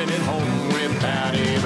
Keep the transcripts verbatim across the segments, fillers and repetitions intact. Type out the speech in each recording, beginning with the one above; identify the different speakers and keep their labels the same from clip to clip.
Speaker 1: Send it home with Patty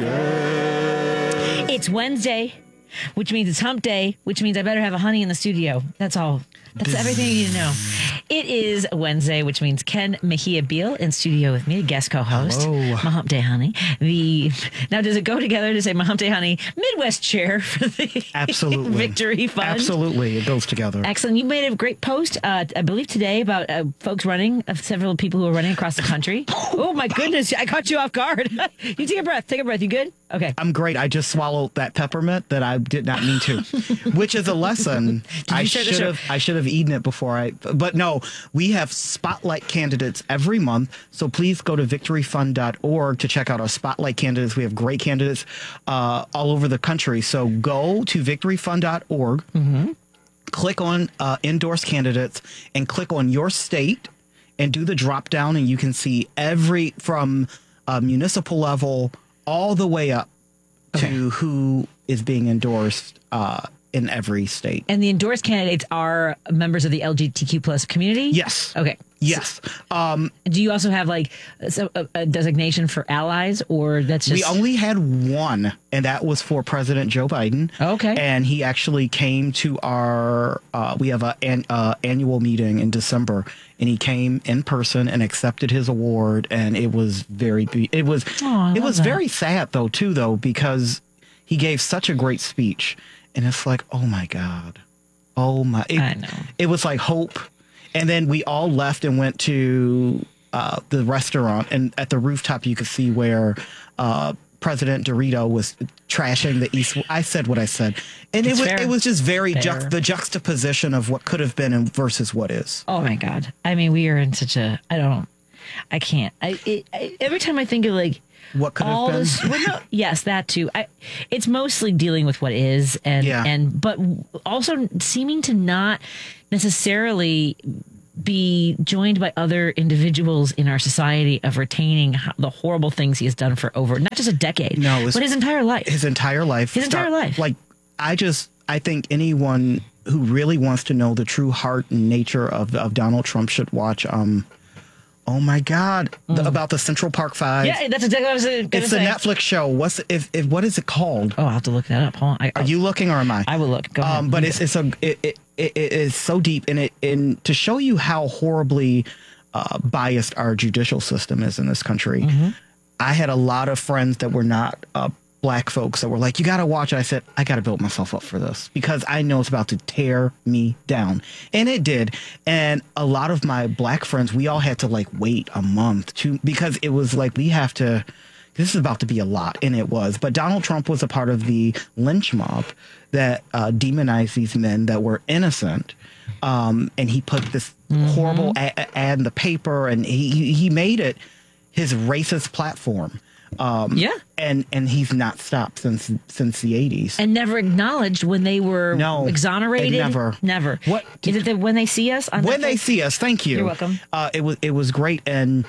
Speaker 1: Baskin.
Speaker 2: It's Wednesday, which means it's hump day, which means I better have a honey in the studio. That's all. That's everything you need to know. It is Wednesday, which means Ken Mejia Beal in studio with me, guest co-host.
Speaker 3: Hello.
Speaker 2: My hump day honey. The now does it go together to say my hump day honey Midwest chair for the
Speaker 3: Absolutely.
Speaker 2: Victory Fund?
Speaker 3: Absolutely, it goes together.
Speaker 2: Excellent. You made a great post, uh, I believe today, about uh, folks running, uh, several people who are running across the country. Oh my goodness, I caught you off guard. You take a breath. Take a breath. You good? Okay.
Speaker 3: I'm great. I just swallowed that peppermint that I did not mean to, which is a lesson. I
Speaker 2: start the
Speaker 3: should
Speaker 2: show?
Speaker 3: have. I should have eaten it before I. But no, we have spotlight candidates every month. So please go to victory fund dot org to check out our spotlight candidates. We have great candidates uh, all over the country. So go to victory fund dot org, mm-hmm. click on uh, endorse candidates, and click on your state, and do the drop down, and you can see every from uh, municipal level all the way up to
Speaker 2: Okay.
Speaker 3: who is being endorsed uh, in every state.
Speaker 2: And the endorsed candidates are members of the L G B T Q plus community?
Speaker 3: Yes.
Speaker 2: Okay.
Speaker 3: Yes. Um,
Speaker 2: Do you also have like a, a, a designation for allies, or that's just...
Speaker 3: we only had one, and that was for President Joe Biden.
Speaker 2: Okay.
Speaker 3: And he actually came to our, uh, we have a, an uh, annual meeting in December, and he came in person and accepted his award. And it was very, be- it was,
Speaker 2: Oh, I
Speaker 3: it
Speaker 2: love
Speaker 3: was
Speaker 2: that.
Speaker 3: very sad though, too, though, because he gave such a great speech. And it's like, oh my God. Oh my. It,
Speaker 2: I know.
Speaker 3: It was like hope. And then we all left and went to uh, the restaurant. And at the rooftop, you could see where uh, President Dorito was trashing the East. I said what I said. And
Speaker 2: It's
Speaker 3: it was
Speaker 2: fair.
Speaker 3: it was just very
Speaker 2: Fair.
Speaker 3: juxt- the juxtaposition of what could have been and versus what is.
Speaker 2: Oh my God. I mean, we are in such a... I don't... I can't. I, it, I Every time I think of like...
Speaker 3: What could
Speaker 2: all
Speaker 3: have been.
Speaker 2: this, well, no, yes, that too. I, it's mostly dealing with what is, and
Speaker 3: Yeah.
Speaker 2: and but also seeming to not necessarily be joined by other individuals in our society of retaining how, the horrible things he has done for over not just a decade,
Speaker 3: No, it's-
Speaker 2: but his entire life.
Speaker 3: His entire life.
Speaker 2: His entire life.
Speaker 3: Like, I just, I think anyone who really wants to know the true heart and nature of, of Donald Trump should watch, um, oh my God, the, about the Central Park Five.
Speaker 2: yeah, that's exactly what I was going to
Speaker 3: It's
Speaker 2: say.
Speaker 3: a Netflix show. What's if, if what is it called?
Speaker 2: Oh, I'll have to look that up. Hold on. I,
Speaker 3: Are you looking or am I?
Speaker 2: I will look. Go ahead.
Speaker 3: Um, but it's it's a it, it, it it is so deep, and it and to show you how horribly uh, biased our judicial system is in this country.
Speaker 2: Mm-hmm.
Speaker 3: I had a lot of friends that were not uh, black folks that were like, "You got to watch it." I said, "I got to build myself up for this because I know it's about to tear me down," and it did. And a lot of my black friends, we all had to like wait a month to because it was like we have to. This is about to be a lot, and it was. But Donald Trump was a part of the lynch mob that uh, demonized these men that were innocent, um, and he put this
Speaker 2: Mm-hmm.
Speaker 3: horrible a- ad in the paper, and he he- he made it his racist platform. Um,
Speaker 2: Yeah.
Speaker 3: and and he's not stopped since since the eighties.
Speaker 2: and never acknowledged when they were
Speaker 3: No,
Speaker 2: exonerated.
Speaker 3: they never.
Speaker 2: never.
Speaker 3: What-
Speaker 2: is it that when they see us? On
Speaker 3: When they
Speaker 2: Netflix?
Speaker 3: see us, thank you.
Speaker 2: You're welcome.
Speaker 3: Uh, it was it was great, and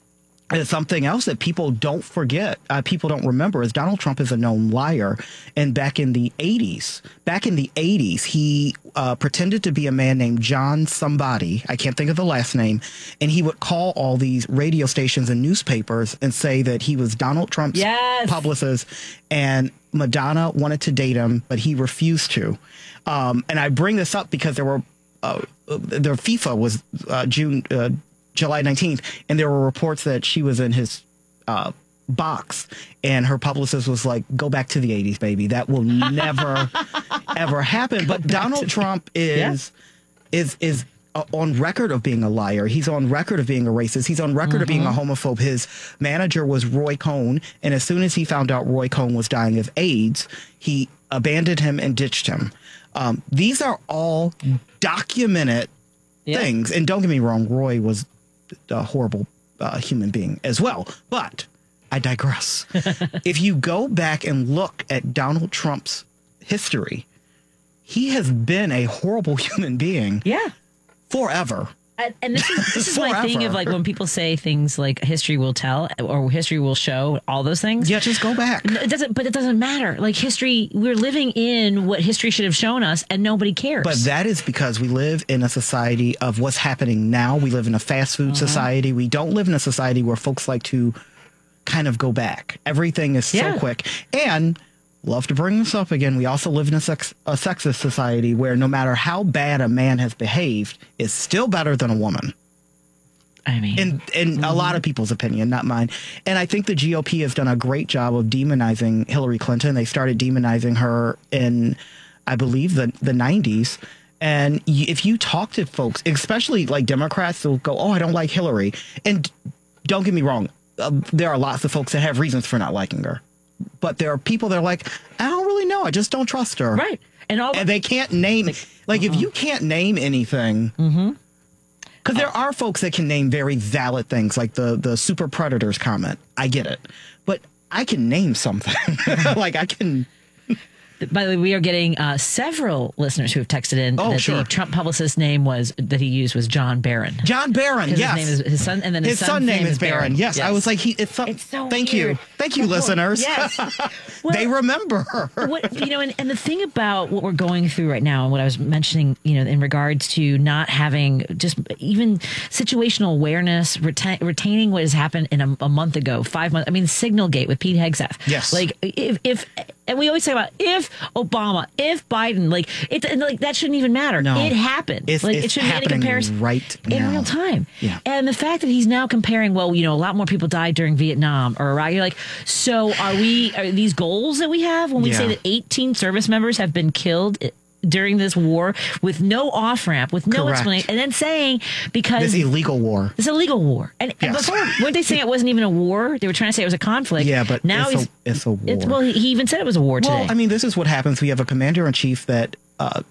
Speaker 3: it's something else that people don't forget, uh, people don't remember, is Donald Trump is a known liar. And back in the eighties, back in the eighties, he uh, pretended to be a man named John somebody. I can't think of the last name. And he would call all these radio stations and newspapers and say that he was Donald Trump's
Speaker 2: Yes.
Speaker 3: publicist, and Madonna wanted to date him, but he refused to. Um, and I bring this up because there were uh, their FIFA was uh, June. Uh, July nineteenth, and there were reports that she was in his uh, box, and her publicist was like, "Go back to the eighties, baby. That will never, ever happen." But Donald Trump is is is uh, on record of being a liar. He's on record of being a racist. He's on record of being a homophobe. His manager was Roy Cohn, and as soon as he found out Roy Cohn was dying of AIDS, he abandoned him and ditched him. Um, these are all documented
Speaker 2: Yeah.
Speaker 3: things. And don't get me wrong, Roy was a horrible uh, human being as well. But I digress. If you go back and look at Donald Trump's history, he has been a horrible human being
Speaker 2: Yeah.
Speaker 3: forever.
Speaker 2: And, and this is, this is my thing
Speaker 3: Forever.
Speaker 2: of like when people say things like history will tell or history will show, all those things.
Speaker 3: Yeah, just go back.
Speaker 2: No, It doesn't, but it doesn't matter. Like history, we're living in what history should have shown us, and nobody cares.
Speaker 3: But that is because we live in a society of what's happening now. We live in a fast food society. We don't live in a society where folks like to kind of go back. Everything is
Speaker 2: Yeah.
Speaker 3: so quick. And love to bring this up again. We also live in a, sex, a sexist society where no matter how bad a man has behaved, it's still better than a woman.
Speaker 2: I mean,
Speaker 3: In in
Speaker 2: Mm-hmm.
Speaker 3: a lot of people's opinion, not mine. And I think the G O P has done a great job of demonizing Hillary Clinton. They started demonizing her in, I believe, the the nineties. And y- if you talk to folks, especially like Democrats, they'll go, "Oh, I don't like Hillary." And don't get me wrong, uh, there are lots of folks that have reasons for not liking her. But there are people that are like, "I don't really know. I just don't trust her."
Speaker 2: right. And all
Speaker 3: And they can't name like if you can't name anything.
Speaker 2: Mm-hmm.
Speaker 3: Because there are folks that can name very valid things, like the the super predators comment. I get it, but I can name something. Like I can.
Speaker 2: By the way, we are getting uh, several listeners who have texted in
Speaker 3: Oh,
Speaker 2: that
Speaker 3: sure.
Speaker 2: the Trump publicist's name was that he used was John Barron.
Speaker 3: John Barron,
Speaker 2: His
Speaker 3: yes.
Speaker 2: name is his son, and then his,
Speaker 3: His son name is Barron. Yes. I was like, he. It's, so,
Speaker 2: It's so
Speaker 3: Thank
Speaker 2: weird.
Speaker 3: you, thank you,
Speaker 2: Well,
Speaker 3: listeners.
Speaker 2: Yes. Well,
Speaker 3: They remember.
Speaker 2: what, you know, and, and the thing about what we're going through right now, and what I was mentioning, you know, in regards to not having just even situational awareness, reta- retaining what has happened in a, a month ago, five months. I mean, Signalgate with Pete Hegseth.
Speaker 3: Yes.
Speaker 2: Like if, if, and we always say about if Obama, if Biden, like it, and, like that shouldn't even matter.
Speaker 3: No.
Speaker 2: It happened.
Speaker 3: It's-
Speaker 2: like
Speaker 3: it's
Speaker 2: it shouldn't be any
Speaker 3: happening
Speaker 2: comparison
Speaker 3: right
Speaker 2: in
Speaker 3: now.
Speaker 2: real time.
Speaker 3: Yeah.
Speaker 2: And the fact that he's now comparing, well, you know, a lot more people died during Vietnam or Iraq. You're like, so are we? Are these goals that we have when we
Speaker 3: Yeah.
Speaker 2: say that eighteen service members have been killed during this war with no off ramp, with no
Speaker 3: Correct.
Speaker 2: explanation, and then saying because
Speaker 3: This illegal war.
Speaker 2: it's a legal war, and, and
Speaker 3: Yes.
Speaker 2: before weren't they saying it wasn't even a war? They were trying to say it was a conflict.
Speaker 3: Yeah, but
Speaker 2: now
Speaker 3: it's
Speaker 2: he's
Speaker 3: a, it's a war.
Speaker 2: it's, well, he he even said it was a war today.
Speaker 3: Well, I mean, this is what happens. We have a commander in chief that uh,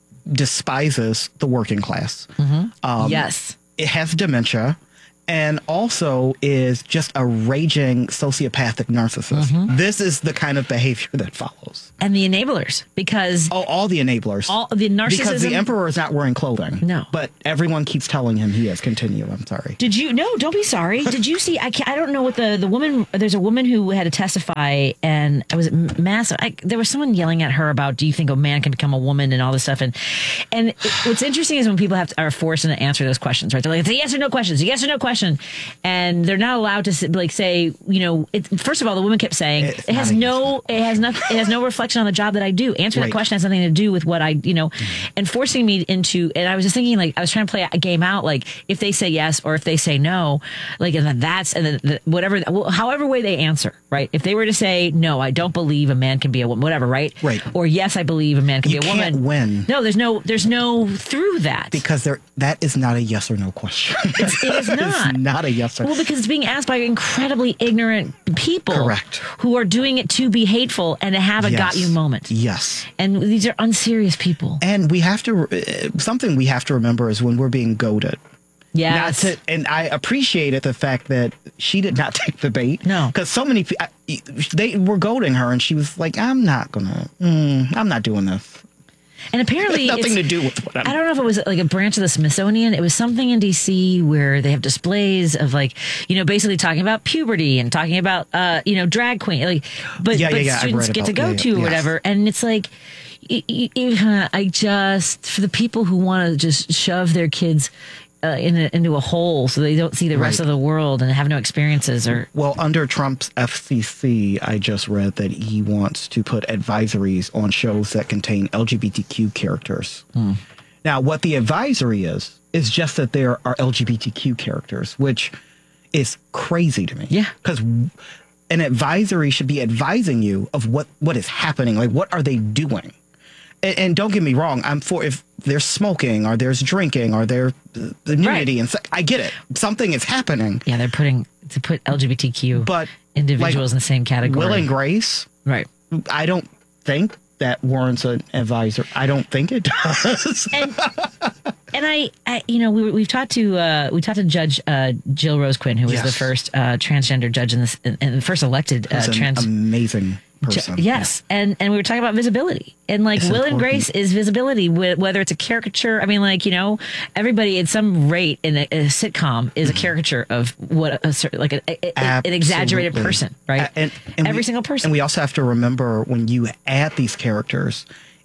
Speaker 3: despises the working class. Um,
Speaker 2: yes.
Speaker 3: It has dementia and also is just a raging sociopathic narcissist.
Speaker 2: Mm-hmm.
Speaker 3: This is the kind of behavior that follows.
Speaker 2: And the enablers, because
Speaker 3: Oh, all the enablers.
Speaker 2: all the narcissism.
Speaker 3: because the emperor is not wearing clothing.
Speaker 2: No.
Speaker 3: But everyone keeps telling him he is. Continue. I'm sorry.
Speaker 2: Did you? No, don't be sorry. Did you see? I can't, I don't know what the the woman. There's a woman who had to testify, and I was massive. I, there was someone yelling at her about, "Do you think a man can become a woman?" and all this stuff. And and it, what's interesting is when people have to, are forced to answer those questions, right? They're like, "It's a yes or no question. It's a yes or no question," and they're not allowed to s- like say, you know. It, first of all, the woman kept saying,
Speaker 3: It's
Speaker 2: "It has
Speaker 3: not a
Speaker 2: no. It has nothing. It has no reflection on the job that I do. Answering
Speaker 3: Right.
Speaker 2: the question has nothing to do with what I, you know," and forcing me into. And I was just thinking, like, I was trying to play a game out, like if they say yes or if they say no, like and then that's and then the, whatever, well, however way they answer, right? If they were to say no, I don't believe a man can be a woman, whatever, right?
Speaker 3: Right.
Speaker 2: Or yes, I believe a man can
Speaker 3: You
Speaker 2: be a
Speaker 3: can't
Speaker 2: woman.
Speaker 3: win.
Speaker 2: No, there's no, there's no through that.
Speaker 3: Because there, that is not a yes or no question.
Speaker 2: It is not.
Speaker 3: It's not a yes or
Speaker 2: Well, because it's being asked by incredibly ignorant people,
Speaker 3: Correct.
Speaker 2: who are doing it to be hateful and to have a
Speaker 3: Yes.
Speaker 2: got you moment.
Speaker 3: Yes.
Speaker 2: And these are unserious people.
Speaker 3: And we have to, uh, something we have to remember is when we're being goaded.
Speaker 2: Yes.
Speaker 3: Not to, and I appreciated the fact that she did not take the bait.
Speaker 2: No.
Speaker 3: Because so many people, they were goading her and she was like, I'm not going to, mm, I'm not doing this.
Speaker 2: And apparently,
Speaker 3: It has nothing
Speaker 2: it's-
Speaker 3: to do with what I'm
Speaker 2: I don't know if it was like a branch of the Smithsonian. It was something in D C where they have displays of like, you know, basically talking about puberty and talking about, uh, you know, drag queen, like, but,
Speaker 3: Yeah,
Speaker 2: but
Speaker 3: yeah, yeah, I've
Speaker 2: students
Speaker 3: read
Speaker 2: get to
Speaker 3: about-
Speaker 2: go
Speaker 3: yeah, yeah,
Speaker 2: to or
Speaker 3: yes.
Speaker 2: whatever. And it's like, y- y- y- I just, for the people who want to just shove their kids uh, in a, into a hole so they don't see the rest
Speaker 3: Right.
Speaker 2: of the world and have no experiences or,
Speaker 3: Well, under Trump's F C C, I just read that he wants to put advisories on shows that contain L G B T Q characters.
Speaker 2: Hmm.
Speaker 3: Now, what the advisory is, is just that there are L G B T Q characters, which is crazy to me.
Speaker 2: Yeah.
Speaker 3: Because an advisory should be advising you of what, what is happening. Like, what are they doing? And, and don't get me wrong, I'm for if there's smoking or there's drinking or there's the nudity and se- I get it. Something is happening.
Speaker 2: yeah, they're putting, to put L G B T Q
Speaker 3: But
Speaker 2: individuals
Speaker 3: like,
Speaker 2: in the same category.
Speaker 3: Will and Grace,
Speaker 2: Right.
Speaker 3: I don't think that warrants an advisor. I don't think it does.
Speaker 2: and and I, I you know, we we've talked to uh, we talked to Judge uh, Jill Rose Quinn, who was
Speaker 3: Yes.
Speaker 2: the first uh, transgender judge in this, and the first elected uh,
Speaker 3: It's an
Speaker 2: trans.
Speaker 3: amazing person.
Speaker 2: Yes, and and we were talking about visibility, and like
Speaker 3: It's
Speaker 2: Will and
Speaker 3: important.
Speaker 2: Grace is visibility, wh- whether it's a caricature. I mean, like you know, everybody at some rate in a, a sitcom is a caricature of what a certain like a, a, a- an exaggerated
Speaker 3: Absolutely.
Speaker 2: person, right?
Speaker 3: A- And, and
Speaker 2: Every
Speaker 3: we-
Speaker 2: single person.
Speaker 3: And we also have to remember when you add these characters,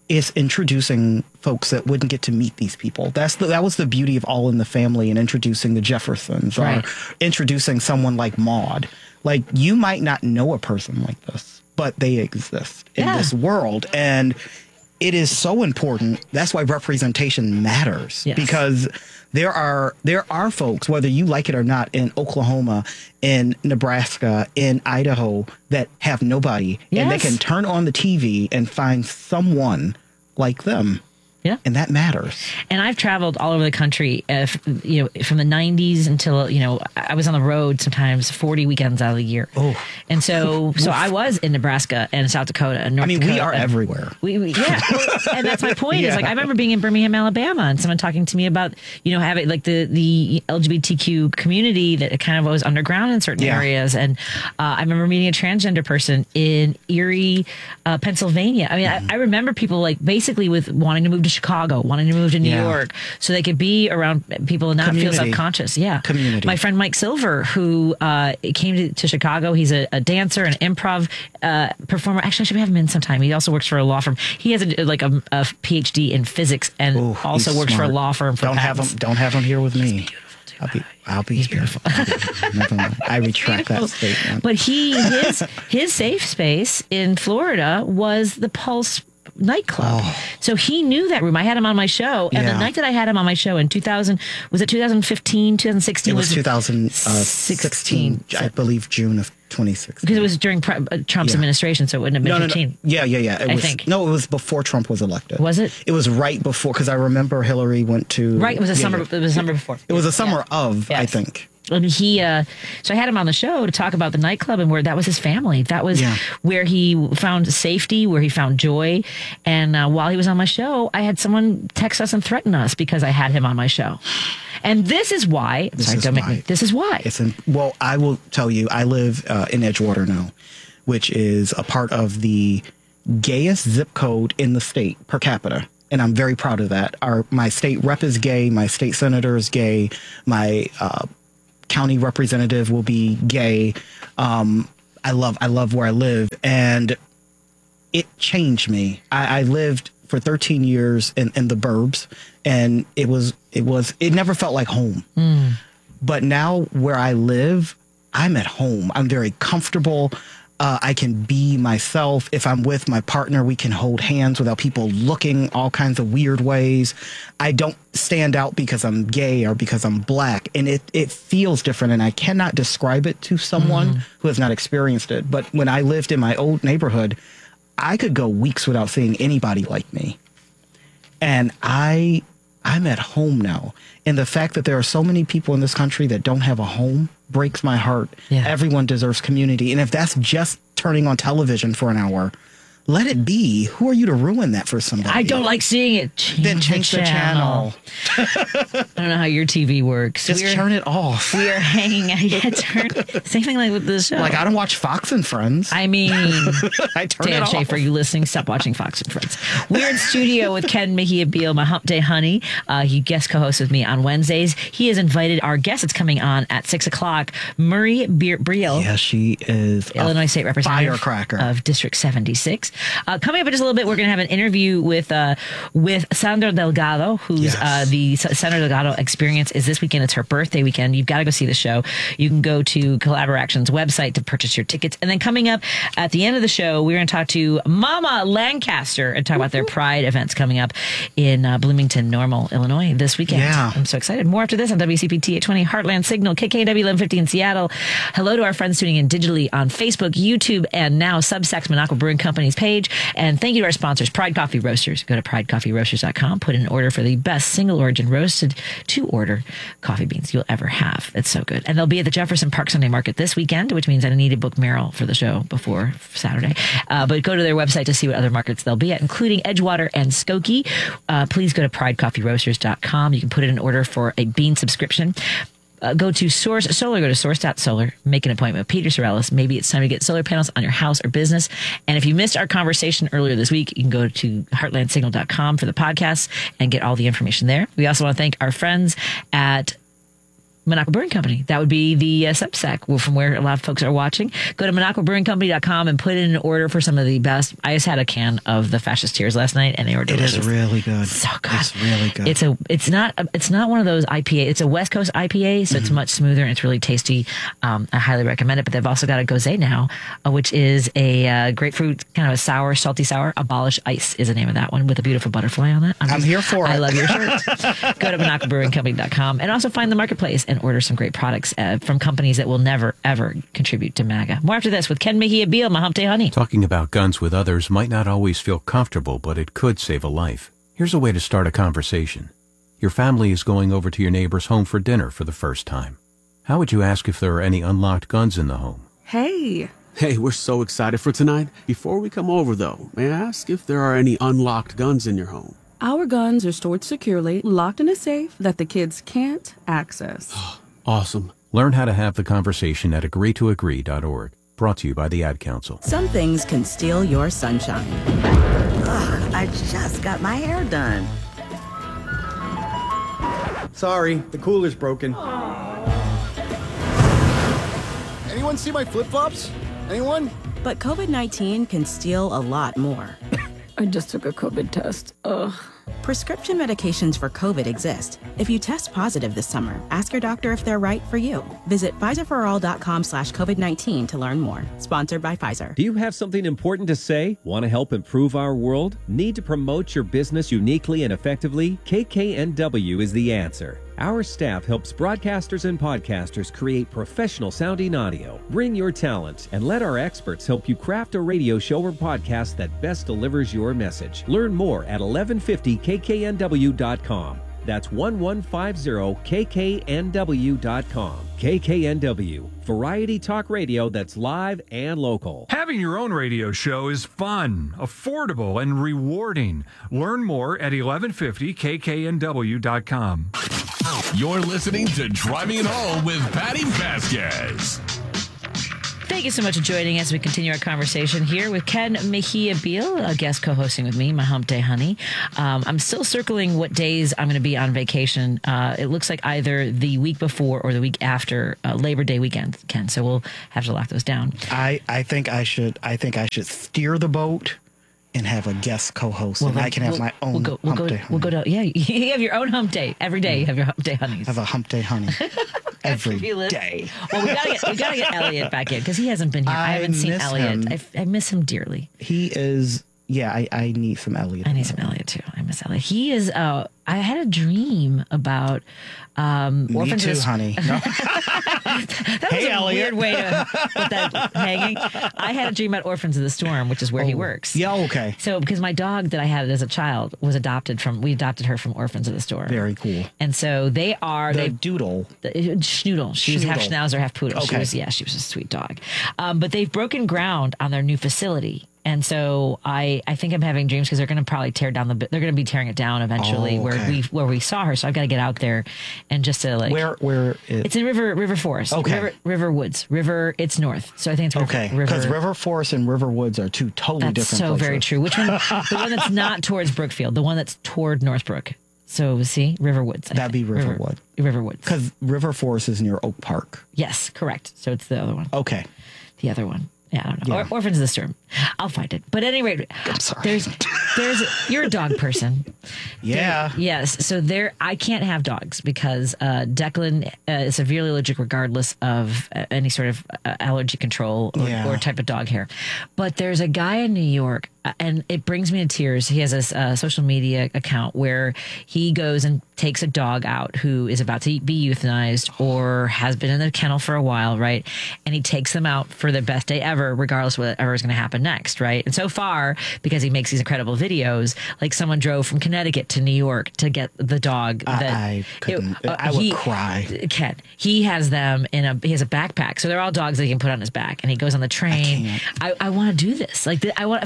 Speaker 3: is introducing folks that wouldn't get to meet these people. That's the, that was the beauty of All in the Family and introducing the Jeffersons
Speaker 2: Right.
Speaker 3: or introducing someone like Maude. Like, you might not know a person like this, but they exist in
Speaker 2: Yeah.
Speaker 3: this world. And it is so important. That's why representation matters,
Speaker 2: Yes.
Speaker 3: because there are there are folks, whether you like it or not, in Oklahoma, in Nebraska, in Idaho, that have nobody, and they
Speaker 2: Yes.
Speaker 3: can turn on the T V and find someone like them.
Speaker 2: Yeah.
Speaker 3: And that matters.
Speaker 2: And I've traveled all over the country, uh, f- you know, from the nineties until, you know, I was on the road sometimes forty weekends out of the year.
Speaker 3: Oh.
Speaker 2: And so, so I was in Nebraska and South Dakota and North
Speaker 3: I mean,
Speaker 2: Dakota.
Speaker 3: we are
Speaker 2: and-
Speaker 3: everywhere.
Speaker 2: We, we yeah, and that's my point. Is
Speaker 3: Yeah.
Speaker 2: like I remember being in Birmingham, Alabama, and someone talking to me about, you know, having like the the L G B T Q community that kind of was underground in certain
Speaker 3: Yeah.
Speaker 2: areas, and uh, I remember meeting a transgender person in Erie, uh, Pennsylvania. I mean,
Speaker 3: Mm-hmm.
Speaker 2: I, I remember people like basically with wanting to move to Chicago, wanting to move to New
Speaker 3: Yeah.
Speaker 2: York, so they could be around people and not feel
Speaker 3: Community.
Speaker 2: self-conscious. Yeah,
Speaker 3: Community.
Speaker 2: My friend Mike Silver, who uh, came to, to Chicago, he's a, a dancer, an improv uh, performer. Actually, I should have him in sometime. He also works for a law firm. He has a, like a, a PhD in physics and
Speaker 3: Ooh,
Speaker 2: also
Speaker 3: he's
Speaker 2: works for a
Speaker 3: smart.
Speaker 2: law firm. For
Speaker 3: don't have
Speaker 2: patents.
Speaker 3: him. Don't have him here with me. I'll be. I'll be here. Never mind. I retract that statement.
Speaker 2: But he his his safe space in Florida was the Pulse nightclub. So he knew that room. I had him on my show, and
Speaker 3: Oh. Yeah.
Speaker 2: the night that I had him on my show in two thousand, was it two thousand fifteen, two thousand sixteen?
Speaker 3: It was two thousand sixteen, I believe, June of twenty sixteen.
Speaker 2: Because it was during Pre- uh, Trump's
Speaker 3: Yeah.
Speaker 2: administration, so it wouldn't have been
Speaker 3: No, no, no.
Speaker 2: fifteen.
Speaker 3: Yeah, yeah, yeah. It
Speaker 2: I
Speaker 3: was,
Speaker 2: think.
Speaker 3: No, it was before Trump was elected.
Speaker 2: Was it?
Speaker 3: It was right before, because I remember Hillary went to.
Speaker 2: Right, it was a
Speaker 3: yeah,
Speaker 2: summer.
Speaker 3: yeah.
Speaker 2: It was a summer before.
Speaker 3: It was a summer of, I
Speaker 2: Yes.
Speaker 3: think.
Speaker 2: And he, uh, so I had him on the show to talk about the nightclub and where that was his family. That was
Speaker 3: Yeah.
Speaker 2: where he found safety, where he found joy. And uh, while he was on my show, I had someone text us and threaten us because I had him on my show. And this is why.
Speaker 3: This
Speaker 2: sorry,
Speaker 3: is
Speaker 2: don't make
Speaker 3: why.
Speaker 2: me. This is why.
Speaker 3: It's in, well, I will tell you, I live uh, in Edgewater now, which is a part of the gayest zip code in the state per capita. And I'm very proud of that. Our my state rep is gay. My state senator is gay. My uh, county representative will be gay. Um, I love I love where I live, and it changed me. I, I lived for thirteen years in, in the burbs, and it was it was it never felt like home. But now where I live, I'm at home. I'm very comfortable. Uh, I can be myself. If I'm with my partner, we can hold hands without people looking all kinds of weird ways. I don't stand out because I'm gay or because I'm black. And it, it feels different. And I cannot describe it to someone who has not experienced it. But when I lived in my old neighborhood, I could go weeks without seeing anybody like me. And I, I'm at home now. And the fact that there are so many people in this country that don't have a home breaks my heart.
Speaker 2: Yeah.
Speaker 3: Everyone deserves community. And if that's just turning on television for an hour, let it be. Who are you to ruin that for somebody?
Speaker 2: I don't like seeing it. Change
Speaker 3: Then change the channel.
Speaker 2: I don't know how your T V works.
Speaker 3: Just
Speaker 2: We're-
Speaker 3: turn it off.
Speaker 2: We are hanging out. Yeah, turn, same thing like with this show.
Speaker 3: Like, I don't watch Fox and Friends.
Speaker 2: I mean,
Speaker 3: I turn
Speaker 2: Dan
Speaker 3: it off.
Speaker 2: Schaefer, you listening? Stop watching Fox and Friends. We're in studio with Ken Mejia Beal, my Hump Day honey. Uh, he guest co-hosts with me on Wednesdays. He has invited our guest that's coming on at six o'clock, Murray Be- Briel.
Speaker 3: Yeah, she is a
Speaker 2: Illinois State Representative
Speaker 3: firecracker.
Speaker 2: of District seventy-six. Uh, coming up in just a little bit, we're going to have an interview with uh, with Sandra Delgado, who's
Speaker 3: Yes.
Speaker 2: uh, the Sandra Delgado Experience is this weekend. It's her birthday weekend. You've got to go see the show. You can go to Collaboraction's website to purchase your tickets. And then coming up at the end of the show, we're going to talk to Mama Lancaster and talk about their Pride events coming up in uh, Bloomington, Normal, Illinois this weekend.
Speaker 3: Yeah.
Speaker 2: I'm so excited. More after this on W C P T eight twenty Heartland Signal, K K W eleven fifty in Seattle. Hello to our friends tuning in digitally on Facebook, YouTube, and now Substacks Minocqua Brewing Company's page. And thank you to our sponsors, Pride Coffee Roasters. Go to pride coffee roasters dot com. Put in an order for the best single origin roasted to order coffee beans you'll ever have. It's so good. And they'll be at the Jefferson Park Sunday Market this weekend, which means I need to book Meryl for the show before Saturday. Uh, but go to their website to see what other markets they'll be at, including Edgewater and Skokie. Uh, please go to pride coffee roasters dot com. You can put in an order for a bean subscription. Uh, go to Source Solar, go to source dot solar, make an appointment with Peter Sorellis. Maybe it's time to get solar panels on your house or business. And if you missed our conversation earlier this week, you can go to heartland signal dot com for the podcast and get all the information there. We also want to thank our friends at Minocqua Brewing Company. That would be the uh, Substack from where a lot of folks are watching. Go to minocqua brewing company dot com and put in an order for some of the best. I just had a can of the Fascist Tears last night, and they were delicious.
Speaker 3: It is really good.
Speaker 2: So good.
Speaker 3: It's really good.
Speaker 2: It's a. It's not. A, it's not one of those I P A. It's a West Coast I P A, so mm-hmm. it's much smoother and it's really tasty. Um, I highly recommend it. But they've also got a Gose now, uh, which is a uh, grapefruit kind of a sour, salty sour. Abolish Ice is the name of that one with a beautiful butterfly on it. I'm,
Speaker 3: I'm
Speaker 2: just,
Speaker 3: here for
Speaker 2: I
Speaker 3: it.
Speaker 2: I love your shirt. Go to minocqua brewing company dot com and also find the marketplace and order some great products uh, from companies that will never ever contribute to MAGA. More after this with Ken Mejia Beal, my Hump Day Honey.
Speaker 4: Talking about guns with others might not always feel comfortable, but it could save a life. Here's a way to start a conversation. Your family is going over to your neighbor's home for dinner for the first time. How would you ask if there are any unlocked guns in the home?
Speaker 5: Hey. Hey, we're so excited for tonight. Before we come over, though, may I ask if there are any unlocked guns in your home?
Speaker 6: Our guns are stored securely, locked in a safe that the kids can't access.
Speaker 5: Awesome.
Speaker 4: Learn how to have the conversation at agree to agree dot org. Brought to you by the Ad Council.
Speaker 7: Some things can steal your sunshine. Ugh, I just got my hair done.
Speaker 8: Sorry, the cooler's broken. Anyone see my flip-flops? Anyone?
Speaker 7: But COVID nineteen can steal a lot more.
Speaker 6: I just took a COVID test. Ugh.
Speaker 7: Prescription medications for COVID exist. If you test positive this summer, ask your doctor if they're right for you. Visit Pfizer for all dot com slash COVID nineteen to learn more. Sponsored by Pfizer.
Speaker 9: Do you have something important to say? Want to help improve our world? Need to promote your business uniquely and effectively? K K N W is the answer. Our staff helps broadcasters and podcasters create professional sounding audio. Bring your talent and let our experts help you craft a radio show or podcast that best delivers your message. Learn more at eleven fifty K K N W dot com. That's eleven fifty K K N W dot com. K K N W, variety talk radio that's live and local.
Speaker 1: Having your own radio show is fun, affordable, and rewarding. Learn more at eleven fifty K K N W dot com.
Speaker 10: You're listening to Driving It Home with Patty Vasquez.
Speaker 2: Thank you so much for joining us as we continue our conversation here with Ken Mejia Beal, a guest co-hosting with me, my Hump Day Honey. Um, I'm still circling what days I'm going to be on vacation. Uh, it looks like either the week before or the week after uh, Labor Day weekend, Ken. So we'll have to lock those down.
Speaker 3: I, I think I should. I think I should steer the boat and have a guest co-host, well, and I can have
Speaker 2: we'll,
Speaker 3: my own
Speaker 2: we'll go, we'll
Speaker 3: Hump
Speaker 2: go,
Speaker 3: Day Honey.
Speaker 2: We'll go to yeah. You have your own Hump Day every day. You have your Hump Day Honeys.
Speaker 3: Have a Hump Day Honey every day.
Speaker 2: Well, we gotta get we gotta get Elliot back in because he hasn't been here. I, I haven't seen Elliot. I, I miss him dearly.
Speaker 3: He is. Yeah, I, I need some Elliot.
Speaker 2: I need some Elliot too. I miss Elliot. He is. Uh, I had a dream about. Um,
Speaker 3: Me
Speaker 2: orphans
Speaker 3: too,
Speaker 2: of the,
Speaker 3: honey. No.
Speaker 2: that was
Speaker 3: Hey,
Speaker 2: a
Speaker 3: Elliot.
Speaker 2: weird way to put that hanging. I had a dream about Orphans of the Storm, which is where
Speaker 3: oh,
Speaker 2: he works.
Speaker 3: Yeah, okay.
Speaker 2: So, because my dog that I had as a child was adopted from, we adopted her from Orphans of the Storm.
Speaker 3: Very cool.
Speaker 2: And so they are
Speaker 3: the
Speaker 2: they
Speaker 3: doodle.
Speaker 2: The, Schnoodle. She was half
Speaker 3: Schnoodle.
Speaker 2: Schnauzer, half poodle.
Speaker 3: Okay.
Speaker 2: She was, yeah, she was a sweet dog. Um, but they've broken ground on their new facility. And so I, I think I'm having dreams because they're going to probably tear down the. They're going to be tearing it down eventually,
Speaker 3: Oh,
Speaker 2: where
Speaker 3: okay.
Speaker 2: we where we saw her. So I've got to get out there, and just to like
Speaker 3: Where where it,
Speaker 2: it's in River River Forest.
Speaker 3: Okay.
Speaker 2: River, River Woods. River. It's north. So I think it's River,
Speaker 3: okay?
Speaker 2: River.
Speaker 3: Because River Forest and River Woods are two totally
Speaker 2: That's
Speaker 3: different.
Speaker 2: so
Speaker 3: places.
Speaker 2: very true. Which one? The one that's not towards Brookfield. The one that's toward Northbrook. So see, River Woods. I
Speaker 3: That'd be
Speaker 2: think.
Speaker 3: Riverwood.
Speaker 2: River Woods.
Speaker 3: Because River Forest is near Oak Park.
Speaker 2: Yes, correct. So it's the other one.
Speaker 3: Okay.
Speaker 2: The other one. Yeah, I don't know.
Speaker 3: Yeah.
Speaker 2: Or, Orphans of the Storm. I'll find it. But at any rate,
Speaker 3: I'm sorry.
Speaker 2: there's there's you're a dog person.
Speaker 3: Yeah.
Speaker 2: There- yes. So there, I can't have dogs because uh, Declan uh, is severely allergic, regardless of uh, any sort of uh, allergy control or,
Speaker 3: Yeah.
Speaker 2: or type of dog hair. But there's a guy in New York, uh, and it brings me to tears. He has a uh, social media account where he goes and takes a dog out who is about to be euthanized or has been in the kennel for a while, right? And he takes them out for their best day ever, regardless of whatever is going to happen next, right? And so far, because he makes these incredible videos, like someone drove from Connecticut to New York to get the dog.
Speaker 3: I-
Speaker 2: That
Speaker 3: I couldn't- I would cry.
Speaker 2: Ken, he has them in a he has a backpack, so they're all dogs that he can put on his back, and he goes on the train.
Speaker 3: can't.
Speaker 2: I, I want to do this. Like th- I want if I could just do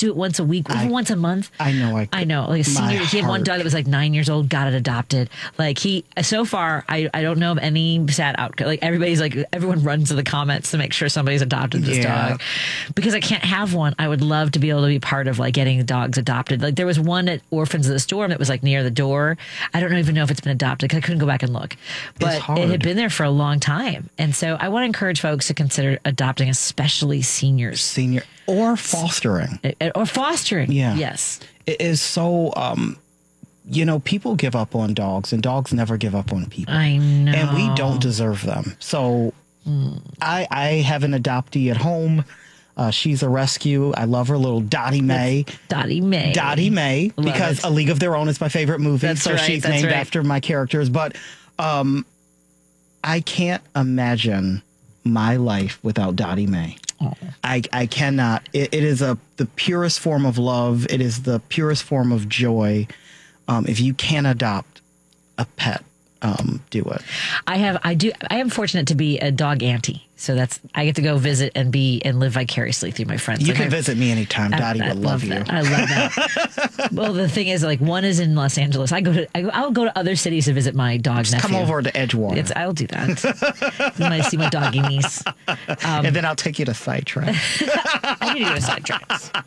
Speaker 2: it once a week, even
Speaker 3: I-
Speaker 2: once a month.
Speaker 3: I know. I,
Speaker 2: I know, like a
Speaker 3: my
Speaker 2: senior. He had one
Speaker 3: heart.
Speaker 2: dog that was like nine years old, got it adopted. Like he, so far, I, I don't know of any sad outcome. Like everybody's like, everyone runs to the comments to make sure somebody's adopted this
Speaker 3: Yeah.
Speaker 2: dog. Because I can't have one. I would love to be able to be part of like getting dogs adopted. Like there was one at Orphans of the Storm that was like near the door. I don't even know if it's been adopted because I couldn't go back and look. But it
Speaker 3: hard.
Speaker 2: had been there for a long time. And so I want to encourage folks to consider adopting, especially seniors.
Speaker 3: Senior or fostering.
Speaker 2: Uh, Or fostering.
Speaker 3: Yeah.
Speaker 2: Yes.
Speaker 3: It is so, um, you know, people give up on dogs and dogs never give up on people.
Speaker 2: I know.
Speaker 3: And we don't deserve them. So I, I have an adoptee at home. Uh, she's a rescue. I love her, little Dottie Mae.
Speaker 2: Dottie Mae.
Speaker 3: Dottie Mae,
Speaker 2: Love
Speaker 3: because
Speaker 2: it.
Speaker 3: A League of Their Own is my favorite movie.
Speaker 2: That's
Speaker 3: so
Speaker 2: right,
Speaker 3: she's
Speaker 2: that's
Speaker 3: named
Speaker 2: right.
Speaker 3: after my characters. But um, I can't imagine my life without Dottie Mae. I, I cannot. It, it is a the purest form of love. It is the purest form of joy. Um, if you can adopt a pet, um, do it.
Speaker 2: I have, I do, I am fortunate to be a dog auntie. So that's, I get to go visit and be and live vicariously through my friends.
Speaker 3: You
Speaker 2: Like
Speaker 3: can
Speaker 2: I-
Speaker 3: visit me anytime.
Speaker 2: I-
Speaker 3: Dottie
Speaker 2: I
Speaker 3: would love, you.
Speaker 2: that. I love that. Well, the thing is, like, one is in Los Angeles. I go to, I, I'll go to other cities to visit my dog
Speaker 3: Just
Speaker 2: nephew.
Speaker 3: come over to Edgewater.
Speaker 2: It's, I'll do that. You might see my doggy niece. Um,
Speaker 3: and then I'll take you to Sidetrack.
Speaker 2: I need to go to sidetracks.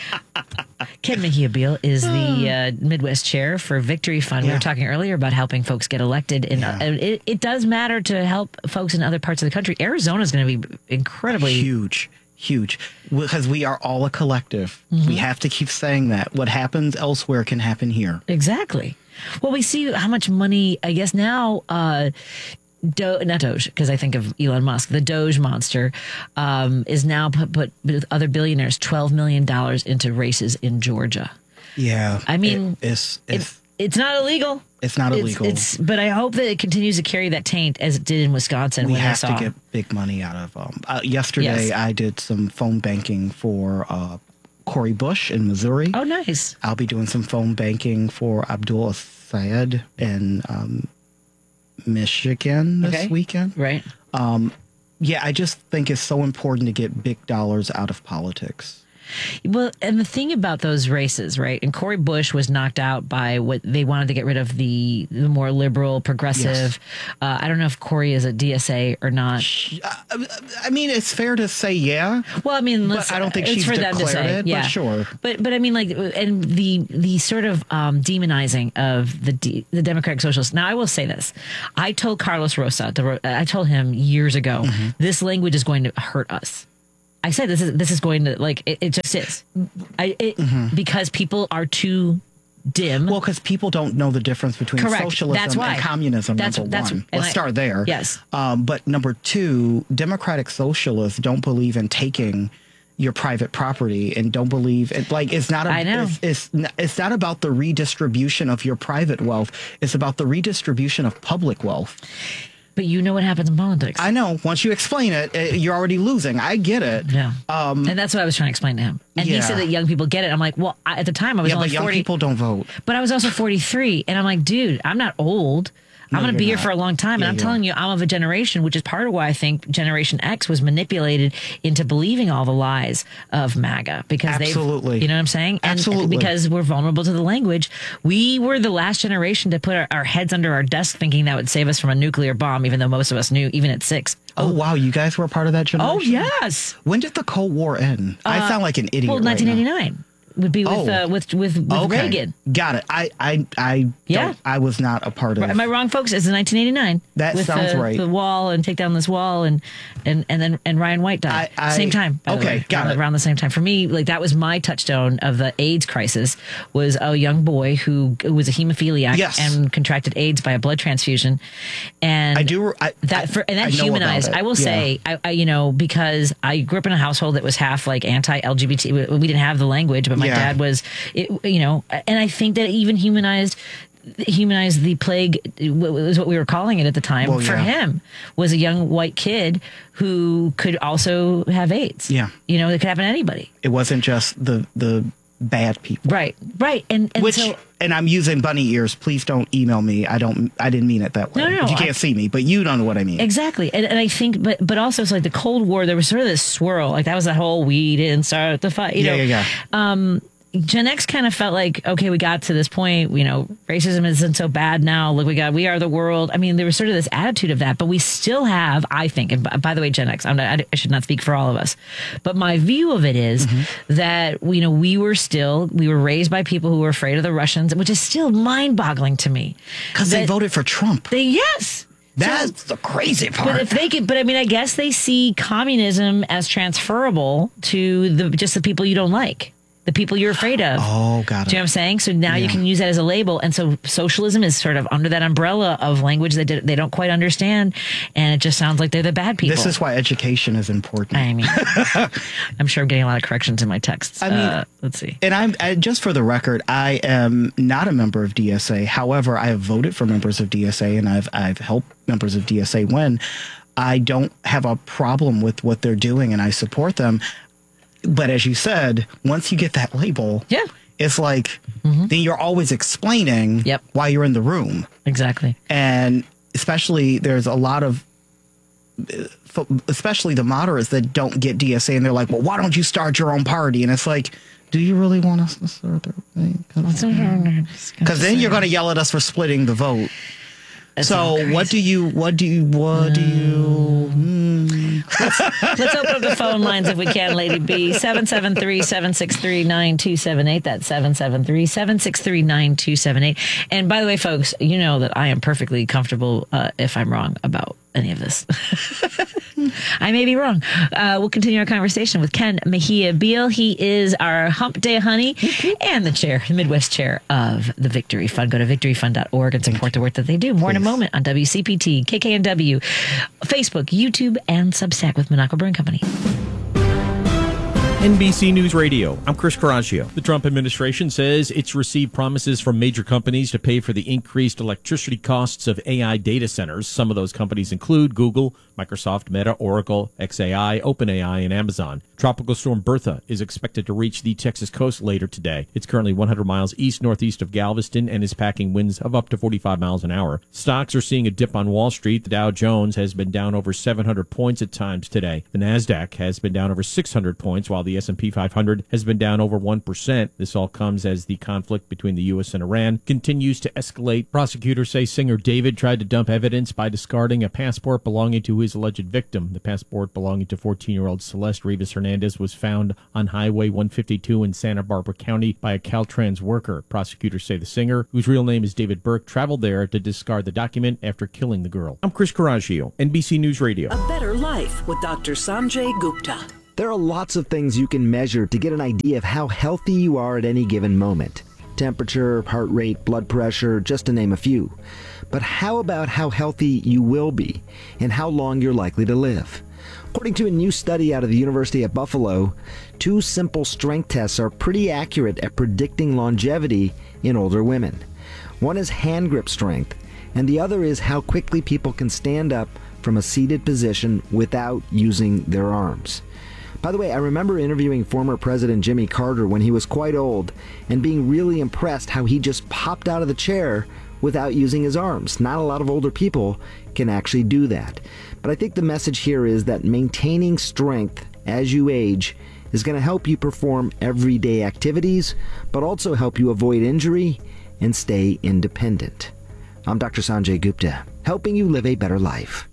Speaker 2: Ken Mejia Beal is the uh, Midwest chair for Victory Fund. We
Speaker 3: Yeah.
Speaker 2: were talking earlier about helping folks get elected, and
Speaker 3: Yeah.
Speaker 2: uh, it, it does matter to help folks in other parts of the country. Arizona is going to be incredibly
Speaker 3: Huge, huge. Because we are all a collective.
Speaker 2: Mm-hmm.
Speaker 3: We have to keep saying that. What happens elsewhere can happen here.
Speaker 2: Exactly. Well, we see how much money, I guess now, uh, Do, not Doge, because I think of Elon Musk, the Doge monster, um, is now put, put with other billionaires twelve million dollars into races in Georgia.
Speaker 3: Yeah.
Speaker 2: I mean,
Speaker 3: it, it's, it's,
Speaker 2: It, it's not illegal.
Speaker 3: it's not
Speaker 2: It's,
Speaker 3: illegal.
Speaker 2: it's, but I hope that it continues to carry that taint as it did in Wisconsin
Speaker 3: we
Speaker 2: when I
Speaker 3: have
Speaker 2: saw.
Speaker 3: to get big money out of them. Uh, yesterday,
Speaker 2: Yes.
Speaker 3: I did some phone banking for uh, Corey Bush in Missouri.
Speaker 2: Oh, nice.
Speaker 3: I'll be doing some phone banking for Abdul Syed in um, Michigan this
Speaker 2: Okay.
Speaker 3: weekend.
Speaker 2: Right.
Speaker 3: Um, yeah, I just think it's so important to get big dollars out of politics.
Speaker 2: Well, and the thing about those races, right? And Cory Bush was knocked out by what they wanted to get rid of the, the more liberal, progressive. Uh, I don't know if Cory is a D S A or not.
Speaker 3: I mean, it's fair to say, yeah.
Speaker 2: Well, I mean,
Speaker 3: But
Speaker 2: let's,
Speaker 3: I don't think
Speaker 2: it's
Speaker 3: she's
Speaker 2: for them to
Speaker 3: declared
Speaker 2: say,
Speaker 3: it, but
Speaker 2: yeah,
Speaker 3: sure.
Speaker 2: But but I mean, like, and the the sort of um, demonizing of the D, the Democratic Socialists. Now, I will say this: I told Carlos Rosa, the, I told him years ago,
Speaker 3: Mm-hmm.
Speaker 2: this language is going to hurt us. I said this is this is going to like it, it just is, I it, because people are too dim.
Speaker 3: Well, because people don't know the difference between
Speaker 2: Correct.
Speaker 3: socialism
Speaker 2: That's why.
Speaker 3: and communism,
Speaker 2: That's-
Speaker 3: number
Speaker 2: that's-
Speaker 3: one.
Speaker 2: and
Speaker 3: Let's
Speaker 2: I-
Speaker 3: start there.
Speaker 2: Yes.
Speaker 3: Um, but number two, democratic socialists don't believe in taking your private property and don't believe it. Like, it's not, a,
Speaker 2: I know.
Speaker 3: It's, it's, n- it's not about the redistribution of your private wealth. It's about the redistribution of public wealth.
Speaker 2: But you know what happens in politics.
Speaker 3: I know. Once you explain it, uh, you're already losing. I get it.
Speaker 2: Yeah.
Speaker 3: Um,
Speaker 2: and that's what I was trying to explain to him. And
Speaker 3: Yeah.
Speaker 2: he said that young people get it. I'm like, well, I, at the time I was
Speaker 3: yeah,
Speaker 2: only
Speaker 3: but young
Speaker 2: forty,
Speaker 3: people don't vote.
Speaker 2: but I was also forty-three, and I'm like, dude, I'm not old. I'm
Speaker 3: No,
Speaker 2: going to be
Speaker 3: you're
Speaker 2: here
Speaker 3: not.
Speaker 2: for a long time.
Speaker 3: Yeah,
Speaker 2: and I'm
Speaker 3: you
Speaker 2: telling
Speaker 3: are.
Speaker 2: you, I'm of a generation, which is part of why I think Generation X was manipulated into believing all the lies of MAGA. Because they,
Speaker 3: Absolutely.
Speaker 2: you know what I'm saying? And
Speaker 3: Absolutely.
Speaker 2: because we're vulnerable to the language. We were the last generation to put our, our heads under our desk thinking that would save us from a nuclear bomb, even though most of us knew, even at six.
Speaker 3: Oh, wow. You guys were a part of that generation?
Speaker 2: Oh, yes.
Speaker 3: When did the Cold War end? I sound like an idiot.
Speaker 2: Well,
Speaker 3: right
Speaker 2: nineteen
Speaker 3: now.
Speaker 2: eighty-nine would be with
Speaker 3: Oh.
Speaker 2: uh, with with, with
Speaker 3: Okay.
Speaker 2: Reagan.
Speaker 3: Got it. I I I
Speaker 2: Yeah.
Speaker 3: don't, I was not a part of.
Speaker 2: Am I wrong, folks? It's in nineteen eighty-nine.
Speaker 3: That
Speaker 2: with
Speaker 3: sounds
Speaker 2: the,
Speaker 3: right.
Speaker 2: The wall and take down this wall and and and then and Ryan White died
Speaker 3: I- I-
Speaker 2: same time. By the
Speaker 3: okay,
Speaker 2: way,
Speaker 3: got
Speaker 2: around,
Speaker 3: it.
Speaker 2: around the same time. For me, like that was my touchstone of the AIDS crisis. Was a young boy who was a hemophiliac
Speaker 3: Yes.
Speaker 2: and contracted AIDS by a blood transfusion, and
Speaker 3: I do. I,
Speaker 2: that for and
Speaker 3: I
Speaker 2: that
Speaker 3: know
Speaker 2: humanized.
Speaker 3: about it.
Speaker 2: I will
Speaker 3: Yeah.
Speaker 2: say, I, I you know, because I grew up in a household that was half like anti-L G B T. We we didn't have the language, but my
Speaker 3: Yeah.
Speaker 2: dad was, it, you know, and I think that it even humanized. Humanized the plague was what we were calling it at the time.
Speaker 3: Well,
Speaker 2: for
Speaker 3: yeah.
Speaker 2: him, was a young white kid who could also have AIDS.
Speaker 3: Yeah.
Speaker 2: you know, it could happen to anybody.
Speaker 3: It wasn't just the the bad people.
Speaker 2: Right, right. And, and
Speaker 3: Which,
Speaker 2: so,
Speaker 3: and I'm using bunny ears. Please don't email me. I don't, I didn't mean it that way.
Speaker 2: No, no,
Speaker 3: you can't
Speaker 2: I,
Speaker 3: see me, but you don't know what I mean.
Speaker 2: Exactly. And, and I think, but, but also it's like the Cold War, there was sort of this swirl. Like that was the whole, we didn't start the fight, you
Speaker 3: yeah,
Speaker 2: know.
Speaker 3: yeah, yeah.
Speaker 2: Um, Gen X kind of felt like, okay, we got to this point, you know, racism isn't so bad now. Look, we got, we are the world. I mean, there was sort of this attitude of that, but we still have, I think, and by, by the way, Gen X, I'm not, I should not speak for all of us, but my view of it is mm-hmm. that, you know, we were still, we were raised by people who were afraid of the Russians, which is still mind boggling to me.
Speaker 3: Because they voted for Trump.
Speaker 2: They, yes.
Speaker 3: That's so, the crazy part.
Speaker 2: But if they could, but I mean, I guess they see communism as transferable to the, just the people you don't like. The people you're afraid of.
Speaker 3: Oh, got it.
Speaker 2: Do you know what I'm saying? So now yeah. you can use that as a label. And so socialism is sort of under that umbrella of language that they don't quite understand. And it just sounds like they're the bad people.
Speaker 3: This is why education is important.
Speaker 2: I mean, I'm sure I'm getting a lot of corrections in my texts.
Speaker 3: I mean,
Speaker 2: uh, let's see.
Speaker 3: And I'm I, just for the record, I am not a member of D S A. However, I have voted for members of D S A and I've I've helped members of D S A win. I don't have a problem with what they're doing and I support them. But as you said, once you get that label,
Speaker 2: yeah,
Speaker 3: it's like mm-hmm. then you're always explaining
Speaker 2: yep.
Speaker 3: why you're in the room.
Speaker 2: Exactly.
Speaker 3: And especially there's a lot of, especially the moderates that don't get D S A and they're like, well, why don't you start your own party? And it's like, do you really want us to start their thing? Because then you're going to yell at us for splitting the vote. That's so what do you, what do you, what do you, hmm.
Speaker 2: let's, let's open up the phone lines if we can, Lady B. seven seven three, seven six three, nine two seven eight. That's seven seven three, seven six three, nine two seven eight. And by the way, folks, you know that I am perfectly comfortable uh, if I'm wrong about any of this. I may be wrong. Uh, we'll continue our conversation with Ken Mejia Beal. He is our Hump Day Honey and the chair, the Midwest chair of the Victory Fund. Go to victory fund dot org and support the work that they do. More Please. in a moment on W C P T, K K N W, Facebook, YouTube, and Substack with Monaco Brewing Company.
Speaker 11: N B C News Radio, I'm Chris Coraggio. The Trump administration says it's received promises from major companies to pay for the increased electricity costs of A I data centers. Some of those companies include Google, Microsoft, Meta, Oracle, X A I, OpenAI, and Amazon. Tropical storm Bertha is expected to reach the Texas coast later today. It's currently one hundred miles east-northeast of Galveston and is packing winds of up to forty-five miles an hour. Stocks are seeing a dip on Wall Street. The Dow Jones has been down over seven hundred points at times today. The NASDAQ has been down over six hundred points, while the The S and P five hundred has been down over one percent. This all comes as the conflict between the U S and Iran continues to escalate. Prosecutors say singer David tried to dump evidence by discarding a passport belonging to his alleged victim. The passport belonging to fourteen-year-old Celeste Rivas Hernandez was found on Highway one fifty-two in Santa Barbara County by a Caltrans worker. Prosecutors say the singer, whose real name is David Burke, traveled there to discard the document after killing the girl. I'm Chris Coraggio, N B C News Radio.
Speaker 12: A better life with Doctor Sanjay Gupta.
Speaker 13: There are lots of things you can measure to get an idea of how healthy you are at any given moment. Temperature, heart rate, blood pressure, just to name a few. But how about how healthy you will be and how long you're likely to live? According to a new study out of the University of Buffalo, two simple strength tests are pretty accurate at predicting longevity in older women. One is hand grip strength, and the other is how quickly people can stand up from a seated position without using their arms. By the way, I remember interviewing former President Jimmy Carter when he was quite old and being really impressed how he just popped out of the chair without using his arms. Not a lot of older people can actually do that. But I think the message here is that maintaining strength as you age is going to help you perform everyday activities, but also help you avoid injury and stay independent. I'm Doctor Sanjay Gupta, helping you live a better life.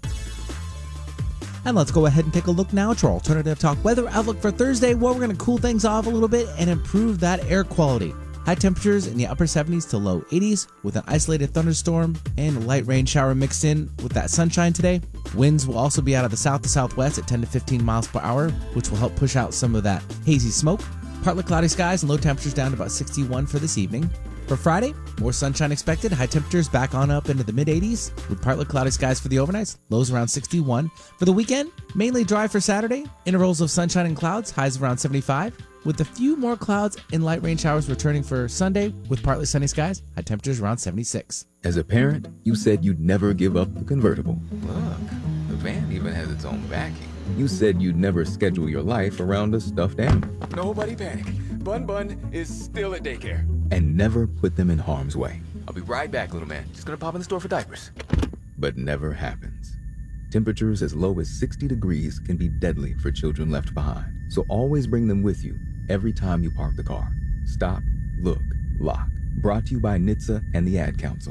Speaker 14: And let's go ahead and take a look now at our Alternative Talk weather outlook for Thursday, where we're going to cool things off a little bit and improve that air quality. High temperatures in the upper seventies to low eighties with an isolated thunderstorm and a light rain shower mixed in with that sunshine today. Winds will also be out of the south to southwest at ten to fifteen miles per hour, which will help push out some of that hazy smoke. Partly cloudy skies and low temperatures down to about sixty-one for this evening. For Friday, more sunshine expected, high temperatures back on up into the mid eighties with partly cloudy skies for the overnights, lows around sixty-one. For the weekend, mainly dry for Saturday, intervals of sunshine and clouds, highs around seventy-five, with a few more clouds and light rain showers returning for Sunday with partly sunny skies, high temperatures around seventy-six.
Speaker 15: As a parent, you said you'd never give up the convertible. Look, the van even has its own backing. You said you'd never schedule your life around a stuffed animal.
Speaker 16: Nobody panic.
Speaker 15: Bun Bun is still at daycare. And never put them in harm's way. I'll be right back, little man. Just gonna pop in the store for diapers. But never happens. Temperatures as low as sixty degrees can be deadly for children left behind. So always bring them with you every time you park the car. Stop, look, lock. Brought to you by N H T S A and the Ad Council.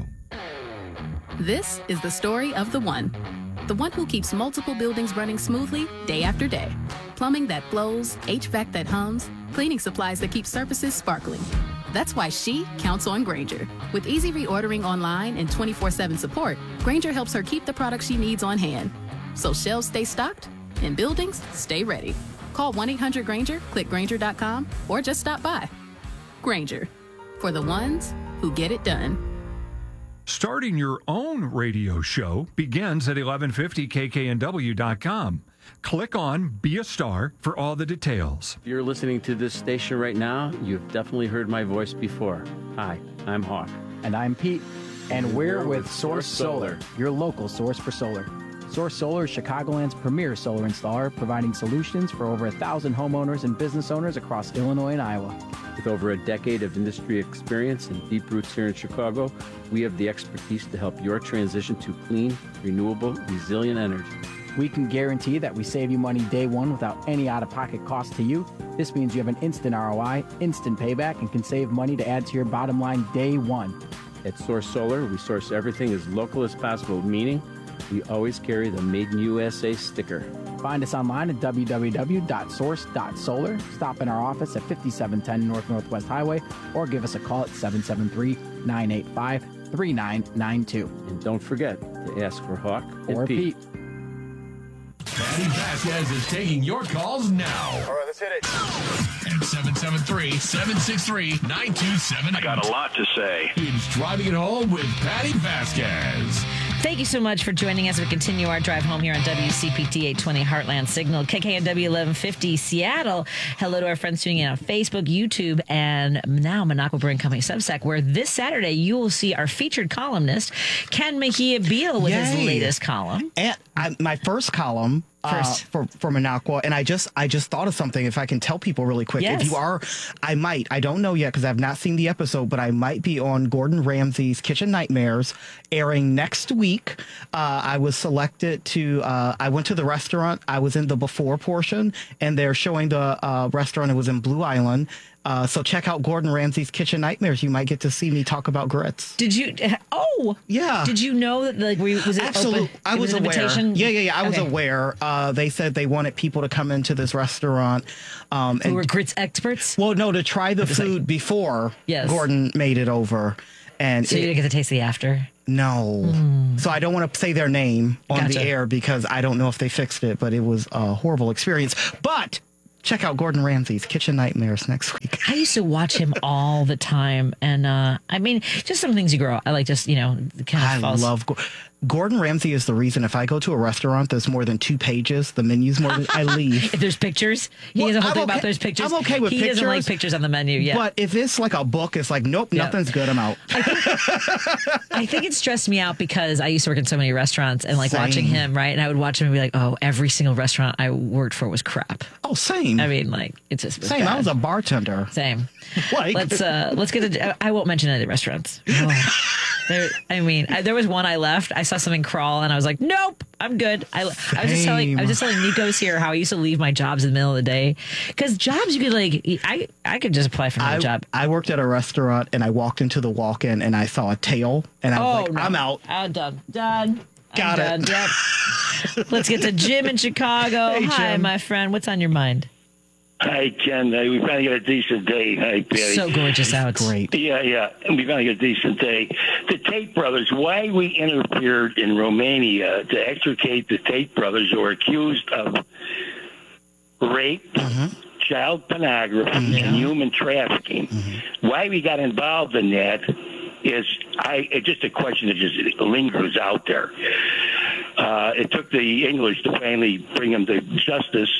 Speaker 16: This is the story of the one. The one who keeps multiple buildings running smoothly day after day. Plumbing that flows, H V A C that hums, cleaning supplies that keep surfaces sparkling. That's why she counts on Grainger. With easy reordering online and twenty-four seven support, Grainger helps her keep the products she needs on hand. So shelves stay stocked and buildings stay ready. Call one eight hundred Grainger, click Grainger dot com, or just stop by. Grainger, for the ones who get it done.
Speaker 1: Starting your own radio show begins at eleven fifty K K N W dot com. Click on Be a Star for all the details.
Speaker 17: If you're listening to this station right now, you've definitely heard my voice before. Hi, I'm Hawk.
Speaker 18: And I'm Pete. And we're with Source Solar, your local source for solar. Source Solar is Chicagoland's premier solar installer, providing solutions for over a thousand homeowners and business owners across Illinois and Iowa.
Speaker 17: With over a decade of industry experience and deep roots here in Chicago, we have the expertise to help your transition to clean, renewable, resilient energy.
Speaker 18: We can guarantee that we save you money day one without any out-of-pocket cost to you. This means you have an instant R O I, instant payback, and can save money to add to your bottom line day one.
Speaker 17: At Source Solar, we source everything as local as possible, meaning we always carry the Made in U S A sticker.
Speaker 18: Find us online at w w w dot source dot solar. Stop in our office at fifty-seven ten North Northwest Highway or give us a call at seven seven three, nine eight five, three nine nine two.
Speaker 17: And don't forget to ask for Hawk
Speaker 18: or
Speaker 17: Pete.
Speaker 18: Pete.
Speaker 10: Patty Vasquez is taking your calls now.
Speaker 8: All right, let's hit it.
Speaker 10: At seven seven three, seven six three, nine two seven eight.
Speaker 19: I got a lot to say.
Speaker 10: It's Driving It Home with Patty Vasquez.
Speaker 2: Thank you so much for joining us as we continue our drive home here on W C P T eight twenty Heartland Signal, K K N W eleven fifty Seattle. Hello to our friends tuning in on Facebook, YouTube, and now Monaco Brewing Company Substack, where this Saturday you will see our featured columnist, Ken Mejia Beal, with
Speaker 3: Yay.
Speaker 2: his latest column.
Speaker 3: And I, my first column
Speaker 2: First.
Speaker 3: Uh, for for Minocqua, and I just I just thought of something. If I can tell people really quick,
Speaker 2: Yes.
Speaker 3: if you are, I might. I don't know yet because I've not seen the episode, but I might be on Gordon Ramsay's Kitchen Nightmares, airing next week. Uh, I was selected to. Uh, I went to the restaurant. I was in the before portion, and they're showing the uh, restaurant. It was in Blue Island. Uh, so check out Gordon Ramsay's Kitchen Nightmares. You might get to see me talk about grits.
Speaker 2: Did you? Oh,
Speaker 3: yeah.
Speaker 2: Did you know that? Like, we, was it
Speaker 3: Absolutely.
Speaker 2: open?
Speaker 3: I
Speaker 2: It
Speaker 3: was
Speaker 2: an
Speaker 3: aware.
Speaker 2: invitation?
Speaker 3: Yeah, yeah, yeah. I was
Speaker 2: Okay.
Speaker 3: aware. Uh, they said they wanted people to come into this restaurant. Um,
Speaker 2: Who
Speaker 3: and
Speaker 2: were grits experts?
Speaker 3: Well, no, to try the
Speaker 2: Just like-
Speaker 3: food before
Speaker 2: Yes.
Speaker 3: Gordon made it over. And
Speaker 2: So you
Speaker 3: it-
Speaker 2: didn't get to taste the after?
Speaker 3: no. So I don't want to say their name on
Speaker 2: Gotcha.
Speaker 3: the air because I don't know if they fixed it, but it was a horrible experience. But check out Gordon Ramsay's Kitchen Nightmares next week.
Speaker 2: I used to watch him all the time, and uh, I mean, just some things you grow. I like just you know, kind of
Speaker 3: I
Speaker 2: falls.
Speaker 3: love Go- Gordon Ramsay is the reason if I go to a restaurant that's more than two pages, the menu's more than I leave.
Speaker 2: If there's pictures, he
Speaker 3: Well,
Speaker 2: doesn't hold
Speaker 3: I'm
Speaker 2: thing about
Speaker 3: okay-
Speaker 2: those pictures.
Speaker 3: I'm okay with
Speaker 2: he
Speaker 3: pictures.
Speaker 2: doesn't like pictures on the menu. Yeah,
Speaker 3: But if it's like a book, it's like, nope,
Speaker 2: Yeah.
Speaker 3: nothing's good. I'm out.
Speaker 2: I think it stressed me out because I used to work in so many restaurants and like
Speaker 3: Same.
Speaker 2: watching him, right? And I would watch him and be like, oh, every single restaurant I worked for was crap.
Speaker 3: Oh, same.
Speaker 2: I mean, like it just was
Speaker 3: Same.
Speaker 2: bad.
Speaker 3: I was a bartender.
Speaker 2: Same.
Speaker 3: Like,
Speaker 2: Let's uh let's get to. I won't mention any of the restaurants. Oh. There, I mean, I, there was one I left. I saw something crawl, and I was like, "Nope, I'm good." I, I was just telling, I was just telling Nico's here how I used to leave my jobs in the middle of the day because jobs you could like, I I could just apply for another
Speaker 3: I,
Speaker 2: job.
Speaker 3: I worked at a restaurant and I walked into the walk-in and I saw a tail and I was
Speaker 2: Oh,
Speaker 3: like,
Speaker 2: no.
Speaker 3: I'm out.
Speaker 2: I'm done. Done.
Speaker 3: Got
Speaker 2: I'm
Speaker 3: it.
Speaker 2: Done. Yep. Let's get to Jim in Chicago.
Speaker 3: Hey,
Speaker 2: Hi,
Speaker 3: Jim.
Speaker 2: my friend. What's on your mind?
Speaker 19: Hi, Ken. Uh, we finally got a decent day. Hi, Patty.
Speaker 2: So gorgeous out.
Speaker 3: Great.
Speaker 19: Yeah, yeah. We finally got a decent day. The Tate brothers, why we interfered in Romania to extricate the Tate brothers who are accused of rape,
Speaker 3: Mm-hmm.
Speaker 19: child pornography, and human trafficking.
Speaker 3: Mm-hmm.
Speaker 19: Why we got involved in that is I it's just a question that just lingers out there. Uh, it took the English to finally bring them to justice.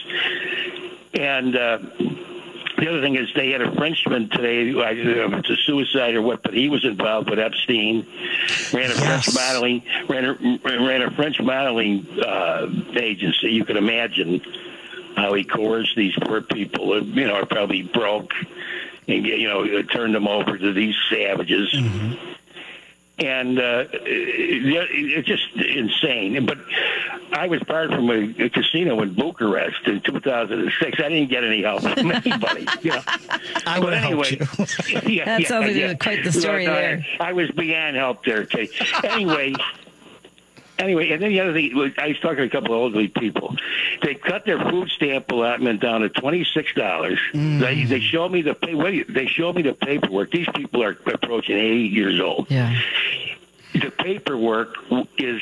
Speaker 19: And uh, the other thing is they had a Frenchman today, who I don't know if it's a suicide or what, but he was involved with Epstein, ran a
Speaker 3: Yes.
Speaker 19: French modeling, ran a, ran a French modeling uh, agency. You can imagine how he coerced these poor people, who, you know, are probably broke and you know turned them over to these savages.
Speaker 3: Mm-hmm.
Speaker 19: And uh, it, it's just insane. But I was barred from a, a casino in Bucharest in two thousand six. I didn't get any help from anybody. You know?
Speaker 3: I would
Speaker 19: but
Speaker 3: have
Speaker 19: anyway,
Speaker 3: helped you.
Speaker 19: yeah,
Speaker 2: That
Speaker 19: yeah,
Speaker 2: sounds like
Speaker 19: yeah.
Speaker 2: quite the story
Speaker 19: No, no,
Speaker 2: there.
Speaker 19: I, I was beyond help there, Kate. Anyway. Anyway, and then the other thing, was I was talking to a couple of elderly people. They cut their food stamp allotment down to twenty six dollars.
Speaker 3: Mm.
Speaker 19: They they show me the pay. Wait, they show me the paperwork. These people are approaching eighty years old.
Speaker 2: Yeah.
Speaker 19: The paperwork is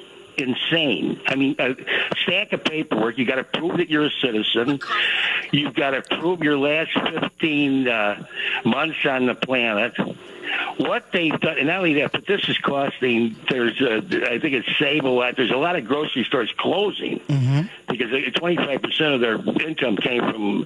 Speaker 19: insane. I mean, a stack of paperwork. You got to prove that you're a citizen. You've got to prove your last fifteen uh, months on the planet. What they've done, and not only that, but this is costing. There's, a, I think it's Save a Lot. There's a lot of grocery stores closing
Speaker 3: Mm-hmm.
Speaker 19: because twenty-five percent of their income came from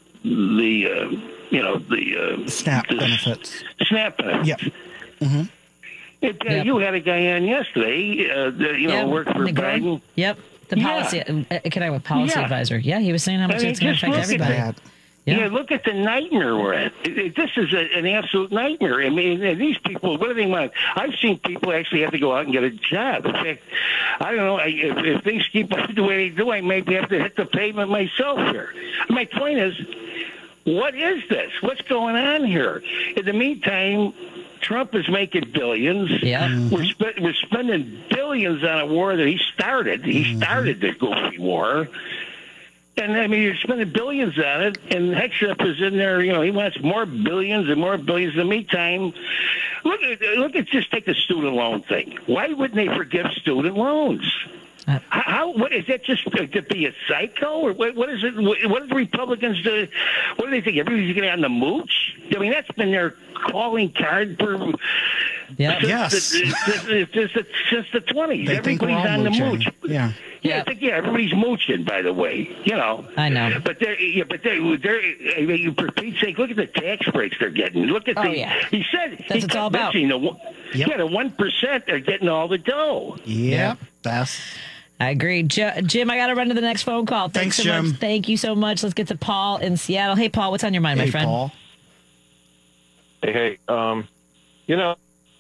Speaker 19: the, uh, you know, the uh,
Speaker 3: SNAP
Speaker 19: the
Speaker 3: benefits.
Speaker 19: SNAP benefits.
Speaker 3: Yep. Mm-hmm.
Speaker 19: It, uh,
Speaker 2: Yep.
Speaker 19: You had a guy on yesterday, uh, that, you know,
Speaker 2: Yep.
Speaker 19: worked for
Speaker 2: Negron.
Speaker 19: Biden.
Speaker 2: Yep. The policy,
Speaker 19: Yeah.
Speaker 2: uh, economic policy
Speaker 19: Yeah.
Speaker 2: advisor. Yeah, he was saying how much
Speaker 19: I mean,
Speaker 2: it's going to
Speaker 19: just
Speaker 2: affect
Speaker 19: look at
Speaker 2: everybody.
Speaker 3: Bad.
Speaker 2: Yeah.
Speaker 19: Yeah. Look at the nightmare we're in. It, it, this is a, an absolute nightmare. I mean, and these people, what do they want? I've seen people actually have to go out and get a job. In fact, I don't know, I, if, if things keep on the way they do, I maybe have to hit the pavement myself here. My point is, what is this? What's going on here? In the meantime, Trump is making billions.
Speaker 2: Yeah.
Speaker 19: We're, sp- we're spending billions on a war that he started. He started the goofy war. And, I mean, you're spending billions on it, and Hegseth is in there, you know, he wants more billions and more billions. In the meantime, look at, look at just take the student loan thing. Why wouldn't they forgive student loans?
Speaker 2: Uh,
Speaker 19: How, what, is that just to, to be a psycho? Or what, what is it? What, what do the Republicans do? What do they think? Everybody's getting on the mooch? I mean, that's been their calling card for
Speaker 2: Yeah.
Speaker 19: since,
Speaker 3: Yes.
Speaker 19: the, since, since, the, since the twenties.
Speaker 3: They think we're
Speaker 19: Everybody's
Speaker 3: all
Speaker 19: on the
Speaker 3: mooching.
Speaker 19: mooch.
Speaker 3: Yeah.
Speaker 19: Yeah, I think, yeah, everybody's mooching, by the way, you know.
Speaker 2: I know.
Speaker 19: But they're, yeah, but they're, they're, I mean, for Pete's sake, look at the tax breaks they're getting. Look at
Speaker 2: Oh,
Speaker 19: the,
Speaker 2: yeah.
Speaker 19: he said,
Speaker 2: That's
Speaker 19: he
Speaker 2: what it's
Speaker 19: kept
Speaker 2: all about.
Speaker 19: mentioning the, one-
Speaker 3: Yep.
Speaker 19: yeah, the one percent are getting all the dough.
Speaker 3: Yep. That's
Speaker 2: I agree. Jo- Jim, I got to run to the next phone call. Thanks,
Speaker 3: Thanks,
Speaker 2: so
Speaker 3: Jim.
Speaker 2: much. Thank you so much. Let's get to Paul in Seattle. Hey, Paul, what's on your mind,
Speaker 3: hey,
Speaker 2: my friend?
Speaker 3: Paul.
Speaker 20: Hey, hey, um, you know,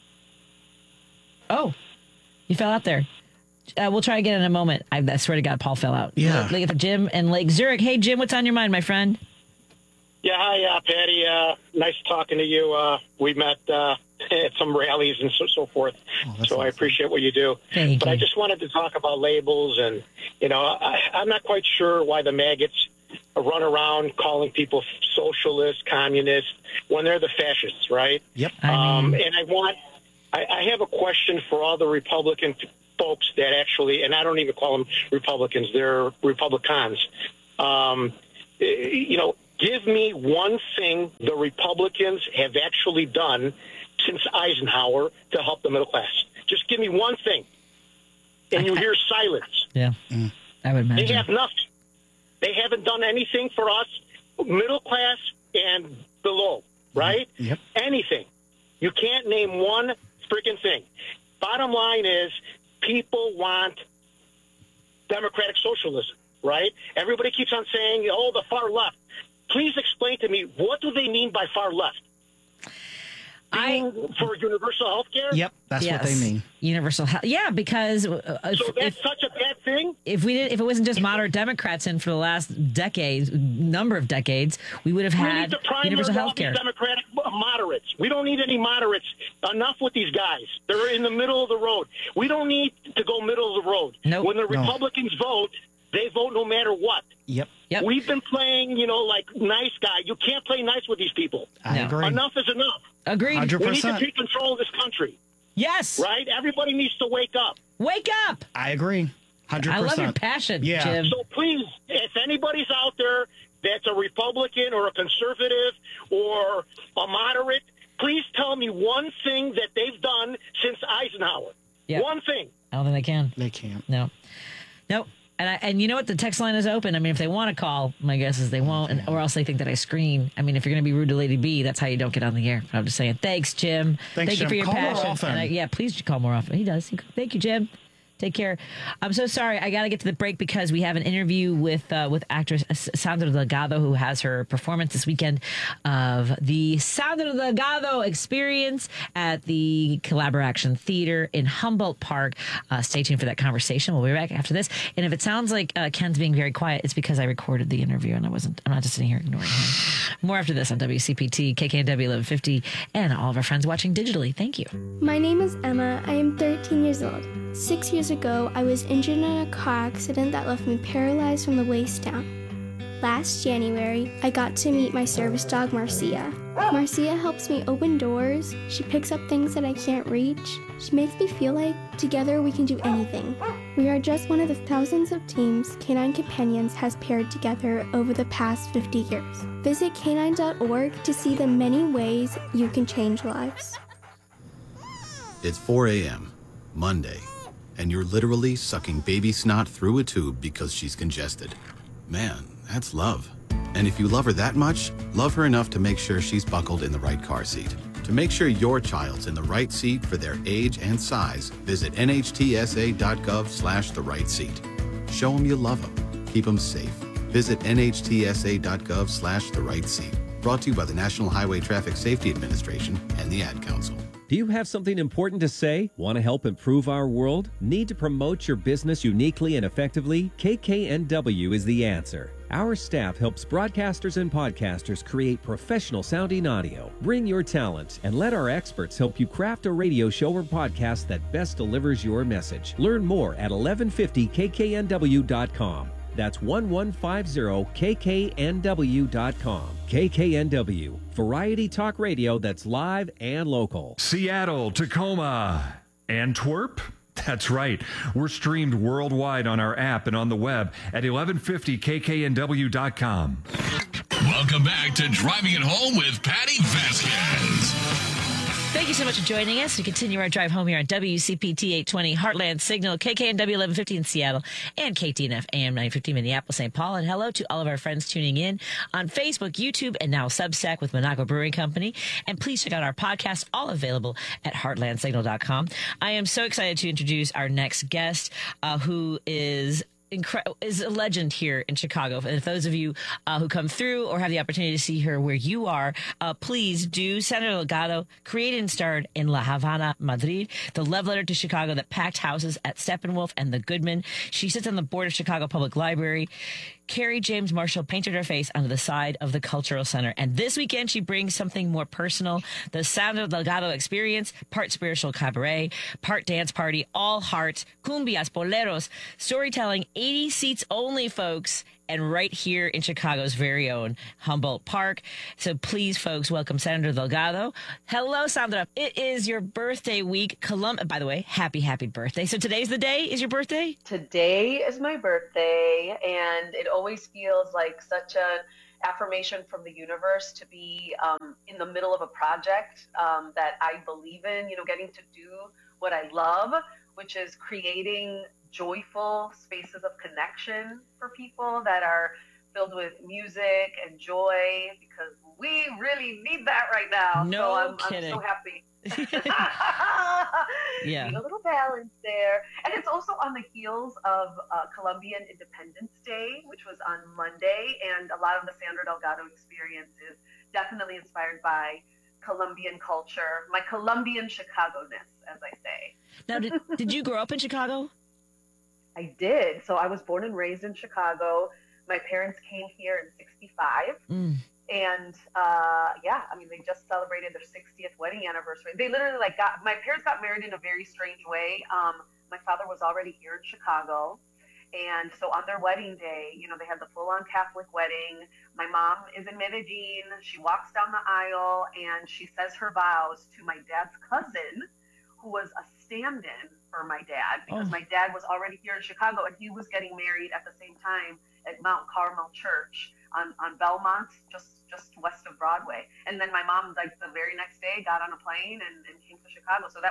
Speaker 2: Oh, you fell out there. Uh, we'll try again in a moment. I, I swear to God, Paul fell out.
Speaker 3: Yeah.
Speaker 2: Look at the Jim and Lake Zurich. Hey, Jim, what's on your mind, my friend?
Speaker 21: Yeah, hi, uh, Patty. Uh, nice talking to you. Uh, we met uh, at some rallies and so, so forth.
Speaker 3: Oh,
Speaker 21: so awesome. I appreciate what you do.
Speaker 2: Thank
Speaker 21: but
Speaker 2: you.
Speaker 21: I just wanted to talk about labels. And, you know, I, I'm not quite sure why the maggots run around calling people socialist, communist, when they're the fascists, right?
Speaker 3: Yep.
Speaker 2: I
Speaker 21: Um,
Speaker 2: mean-
Speaker 21: and I want, I, I have a question for all the Republican folks that actually, and I don't even call them Republicans, they're Republicans. Um, you know, give me one thing the Republicans have actually done since Eisenhower to help the middle class. Just give me one thing. And you hear silence.
Speaker 2: Yeah, I would imagine.
Speaker 21: They have nothing. They haven't done anything for us, middle class and below, right?
Speaker 3: Yep.
Speaker 21: Anything. You can't name one freaking thing. Bottom line is people want democratic socialism, right? Everybody keeps on saying, oh, the far left. Please explain to me, what do they mean by far left?
Speaker 2: I,
Speaker 21: for universal health care?
Speaker 3: Yep, that's
Speaker 2: yes.
Speaker 3: what they mean.
Speaker 2: Universal health. Yeah, because uh, if,
Speaker 21: So that's
Speaker 2: if,
Speaker 21: such a bad thing?
Speaker 2: if we did, if it wasn't just moderate Democrats in for the last decades, number of decades, we would have
Speaker 21: We
Speaker 2: had
Speaker 21: need to prime
Speaker 2: universal
Speaker 21: all
Speaker 2: health
Speaker 21: these
Speaker 2: care.
Speaker 21: Democratic moderates. We don't need any moderates. Enough with these guys. They're in the middle of the road. We don't need to go middle of the road.
Speaker 2: Nope.
Speaker 21: When the
Speaker 3: No.
Speaker 21: Republicans vote, they vote no matter what.
Speaker 3: Yep.
Speaker 2: Yep.
Speaker 21: We've been playing, you know, like nice guy. You can't play nice with these people.
Speaker 3: I
Speaker 2: No.
Speaker 3: agree.
Speaker 21: Enough is enough.
Speaker 2: Agreed.
Speaker 3: one hundred
Speaker 21: We need to
Speaker 3: percent.
Speaker 21: take control of this country,
Speaker 2: Yes.
Speaker 21: right? Everybody needs to wake up.
Speaker 2: Wake up.
Speaker 3: I agree. one hundred
Speaker 2: I
Speaker 3: percent.
Speaker 2: love your passion,
Speaker 3: Yeah.
Speaker 2: Jim.
Speaker 21: So please, if anybody's out there that's a Republican or a conservative or a moderate, please tell me one thing that they've done since Eisenhower.
Speaker 2: Yeah.
Speaker 21: One thing.
Speaker 2: I don't think they can.
Speaker 3: They can't.
Speaker 2: No. No. And I, and you know what? The text line is open. I mean, if they want to call, my guess is they won't, and, or else they think that I screen. I mean, if you're going to be rude to Lady B, that's how you don't get on the air. I'm just saying. Thanks, Jim.
Speaker 3: Thanks,
Speaker 2: Thank you
Speaker 3: Jim.
Speaker 2: for your
Speaker 3: Call more
Speaker 2: passion.
Speaker 3: often.
Speaker 2: And I, yeah, please call more often. He does. He, thank you, Jim. Take care. I'm so sorry. I got to get to the break because we have an interview with uh, with actress Sandra Delgado, who has her performance this weekend of the Sandra Delgado Experience at the Collaboration Theater in Humboldt Park. Uh, stay tuned for that conversation. We'll be back after this. And if it sounds like uh, Ken's being very quiet, it's because I recorded the interview and I wasn't. I'm not just sitting here ignoring him. More after this on W C P T, K K N W eleven fifty, and all of our friends watching digitally. Thank you.
Speaker 5: My name is Emma. I am thirteen years old. Six years ago, I was injured in a car accident that left me paralyzed from the waist down. Last January, I got to meet my service dog, Marcia. Marcia helps me open doors. She picks up things that I can't reach. She makes me feel like together we can do anything. We are just one of the thousands of teams Canine Companions has paired together over the past fifty years. Visit canine dot org to see the many ways you can change lives.
Speaker 22: It's four a.m., Monday, and you're literally sucking baby snot through a tube because she's congested. Man, that's love. And if you love her that much, love her enough to make sure she's buckled in the right car seat. To make sure your child's in the right seat for their age and size, visit N H T S A dot gov slash the right seat. Show them you love them. Keep them safe. Visit N H T S A dot gov slash the right seat. Brought to you by the National Highway Traffic Safety Administration and the Ad Council.
Speaker 9: Do you have something important to say? Want to help improve our world? Need to promote your business uniquely and effectively? K K N W is the answer. Our staff helps broadcasters and podcasters create professional sounding audio. Bring your talent and let our experts help you craft a radio show or podcast that best delivers your message. Learn more at eleven fifty K K N W dot com. That's eleven fifty K K N W dot com. K K N W, variety talk radio that's live and local.
Speaker 1: Seattle, Tacoma, Antwerp. That's right. We're streamed worldwide on our app and on the web at eleven fifty K K N W dot com.
Speaker 10: Welcome back to Driving It Home with Patty Vasquez.
Speaker 2: Thank you so much for joining us. We continue our drive home here on W C P T eight twenty Heartland Signal, K K N W eleven fifty in Seattle, and K T N F A M nine fifty Minneapolis, Saint Paul. And hello to all of our friends tuning in on Facebook, YouTube, and now Substack with Monaco Brewing Company. And please check out our podcast, all available at heartland signal dot com. I am so excited to introduce our next guest, uh, who is Incre- is a legend here in Chicago. And if those of you uh, who come through or have the opportunity to see her where you are, uh, please do. Sandra Delgado, created and starred in La Habana, Madrid, the love letter to Chicago that packed houses at Steppenwolf and the Goodman. She sits on the board of Chicago Public Library. Carrie James Marshall painted her face onto the side of the Cultural Center. And this weekend, she brings something more personal. The Sandra Delgado Experience, part spiritual cabaret, part dance party, all heart, cumbias, boleros, storytelling, eighty seats only, folks. And right here in Chicago's very own Humboldt Park. So please, folks, welcome Sandra Delgado. Hello, Sandra. It is your birthday week. Colum- By the way, happy, happy birthday. So today's the day? Is your birthday?
Speaker 23: Today is my birthday, and it always feels like such an affirmation from the universe to be um, in the middle of a project um, that I believe in, you know, getting to do what I love, which is creating joyful spaces of connection for people that are filled with music and joy, because we really need that right now.
Speaker 2: No
Speaker 23: so I'm,
Speaker 2: kidding.
Speaker 23: I'm so happy.
Speaker 2: Yeah.
Speaker 23: Need a little balance there. And it's also on the heels of uh, Colombian Independence Day, which was on Monday. And a lot of the Sandra Delgado experience is definitely inspired by Colombian culture, my Colombian Chicago-ness, as I say.
Speaker 2: Now, did, did you grow up in Chicago?
Speaker 23: I did. So I was born and raised in Chicago. My parents came here in sixty-five.
Speaker 2: Mm.
Speaker 23: And uh, yeah, I mean, they just celebrated their sixtieth wedding anniversary. They literally like got, my parents got married in a very strange way. Um, my father was already here in Chicago. And so on their wedding day, you know, they had the full on Catholic wedding. My mom is in Medellin. She walks down the aisle and she says her vows to my dad's cousin, who was a stand-in for my dad, because
Speaker 2: Oh.
Speaker 23: my dad was already here in Chicago and he was getting married at the same time at Mount Carmel Church on, on Belmont, just, just west of Broadway. And then my mom, like the very next day, got on a plane and, and came to Chicago. So that was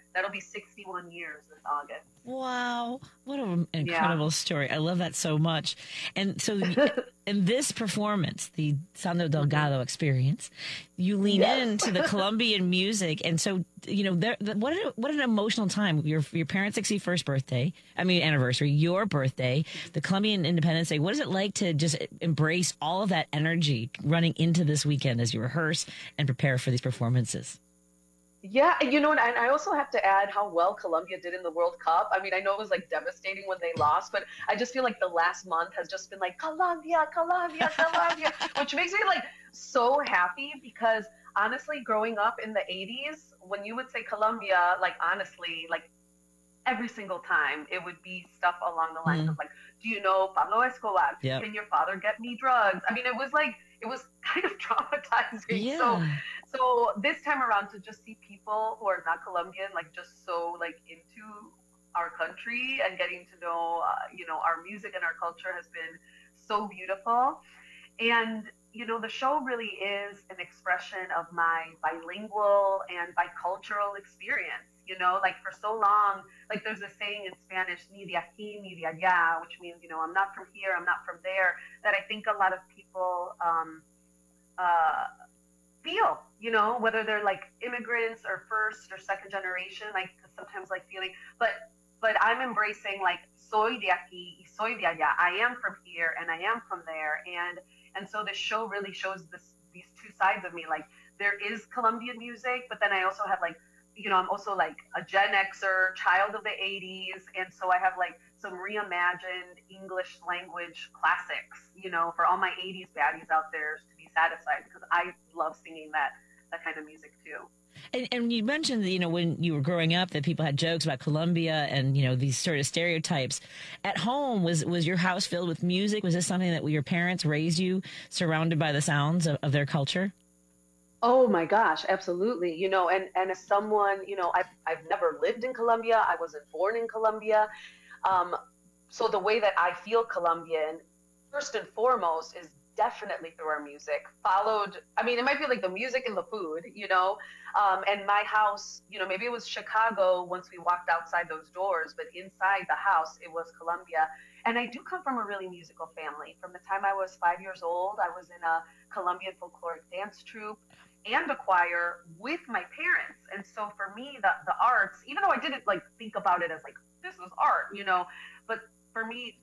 Speaker 23: that'll be sixty-one years this August.
Speaker 2: Wow. What an incredible yeah. story. I love that so much. And so in this performance, the Sandro Delgado experience, you lean yes. into the Colombian music. And so, you know, there, what, an, what an emotional time. Your, your parents' sixty-first birthday, I mean, anniversary, your birthday, the Colombian Independence Day. What is it like to just embrace all of that energy running into this weekend as you rehearse and prepare for these performances?
Speaker 23: Yeah, you know, and I also have to add how well Colombia did in the World Cup. I mean, I know it was like devastating when they lost, but I just feel like the last month has just been like Colombia, Colombia, Colombia, which makes me like so happy because honestly, growing up in the eighties, when you would say Colombia, like honestly, like every single time it would be stuff along the lines mm. of like, do you know Pablo Escobar? Yep. Can your father get me drugs? I mean, it was like, it was kind of traumatizing.
Speaker 2: Yeah.
Speaker 23: So, so this time around to just see people who are not Colombian, like just so like into our country and getting to know, uh, you know, our music and our culture has been so beautiful. And, you know, the show really is an expression of my bilingual and bicultural experience. You know, like for so long, like there's a saying in Spanish, ni de aquí, ni de allá, which means, you know, I'm not from here, I'm not from there, that I think a lot of people um, uh, feel, you know, whether they're like immigrants or first or second generation, like sometimes like feeling, but but I'm embracing like soy de aquí y soy de allá. I am from here and I am from there. And and so this show really shows this these two sides of me. Like there is Colombian music, but then I also have like, you know, I'm also like a Gen Xer, child of the eighties. And so I have like some reimagined English language classics, you know, for all my eighties baddies out there to be satisfied, because I love singing that, that kind of music too.
Speaker 2: And, and you mentioned that, you know, when you were growing up that people had jokes about Colombia and, you know, these sort of stereotypes. At home, was was your house filled with music? Was this something that your parents raised you surrounded by the sounds of, of their culture?
Speaker 23: Oh my gosh, absolutely. You know, and, and as someone, you know, I've, I've never lived in Colombia. I wasn't born in Colombia. Um, so the way that I feel Colombian, first and foremost, is definitely through our music, followed, I mean, it might be like the music and the food, you know, um, and my house, you know, maybe it was Chicago once we walked outside those doors, but inside the house, it was Colombia. And I do come from a really musical family. From the time I was five years old, I was in a Colombian folkloric dance troupe and a choir with my parents. And so for me, the, the arts, even though I didn't like think about it as like, this was art, you know, but for me,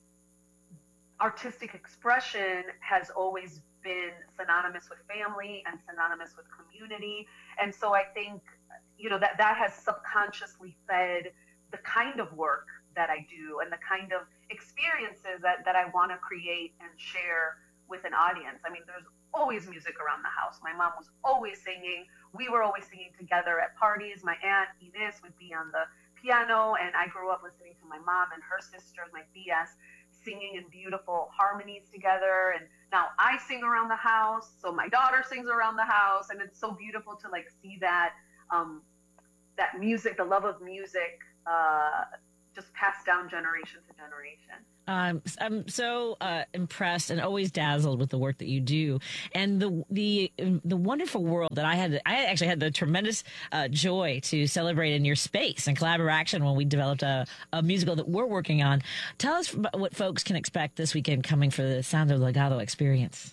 Speaker 23: artistic expression has always been synonymous with family and synonymous with community. And so I think, you know, that, that has subconsciously fed the kind of work that I do and the kind of experiences that, that I want to create and share with an audience. I mean, there's always music around the house. My mom was always singing. We were always singing together at parties. My aunt Inés would be on the piano, and I grew up listening to my mom and her sisters, my tias, singing in beautiful harmonies together. And now I sing around the house, so my daughter sings around the house, and it's so beautiful to like see that um, that music, the love of music, uh, just passed down generation to generation.
Speaker 2: Um, I'm so uh, impressed and always dazzled with the work that you do, and the the the wonderful world that I had. I actually had the tremendous uh, joy to celebrate in your space and collaboration when we developed a, a musical that we're working on. Tell us what folks can expect this weekend coming for the Sandro Delgado experience.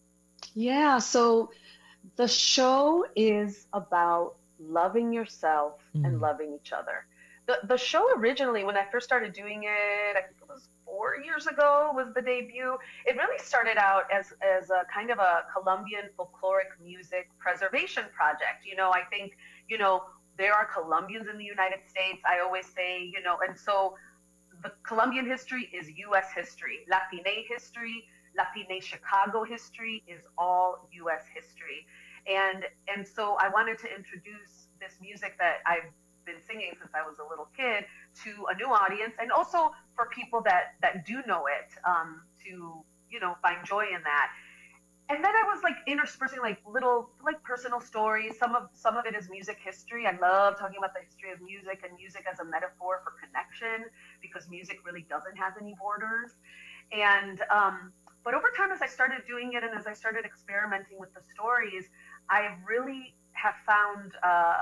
Speaker 23: Yeah, so the show is about loving yourself mm. and loving each other. The the show originally, when I first started doing it, I think it was four years ago, was the debut. It really started out as as a kind of a Colombian folkloric music preservation project. You know, I think, you know, there are Colombians in the United States. I always say, you know, and so the Colombian history is U S history. Latine history, Latine Chicago history is all U S history. And and so I wanted to introduce this music that I've been singing since I was a little kid to a new audience, and also for people that that do know it, um, to, you know, find joy in that. And then I was like interspersing like little like personal stories. Some of some of it is music history. I love talking about the history of music and music as a metaphor for connection, because music really doesn't have any borders. And um, but over time, as I started doing it and as I started experimenting with the stories, I really have found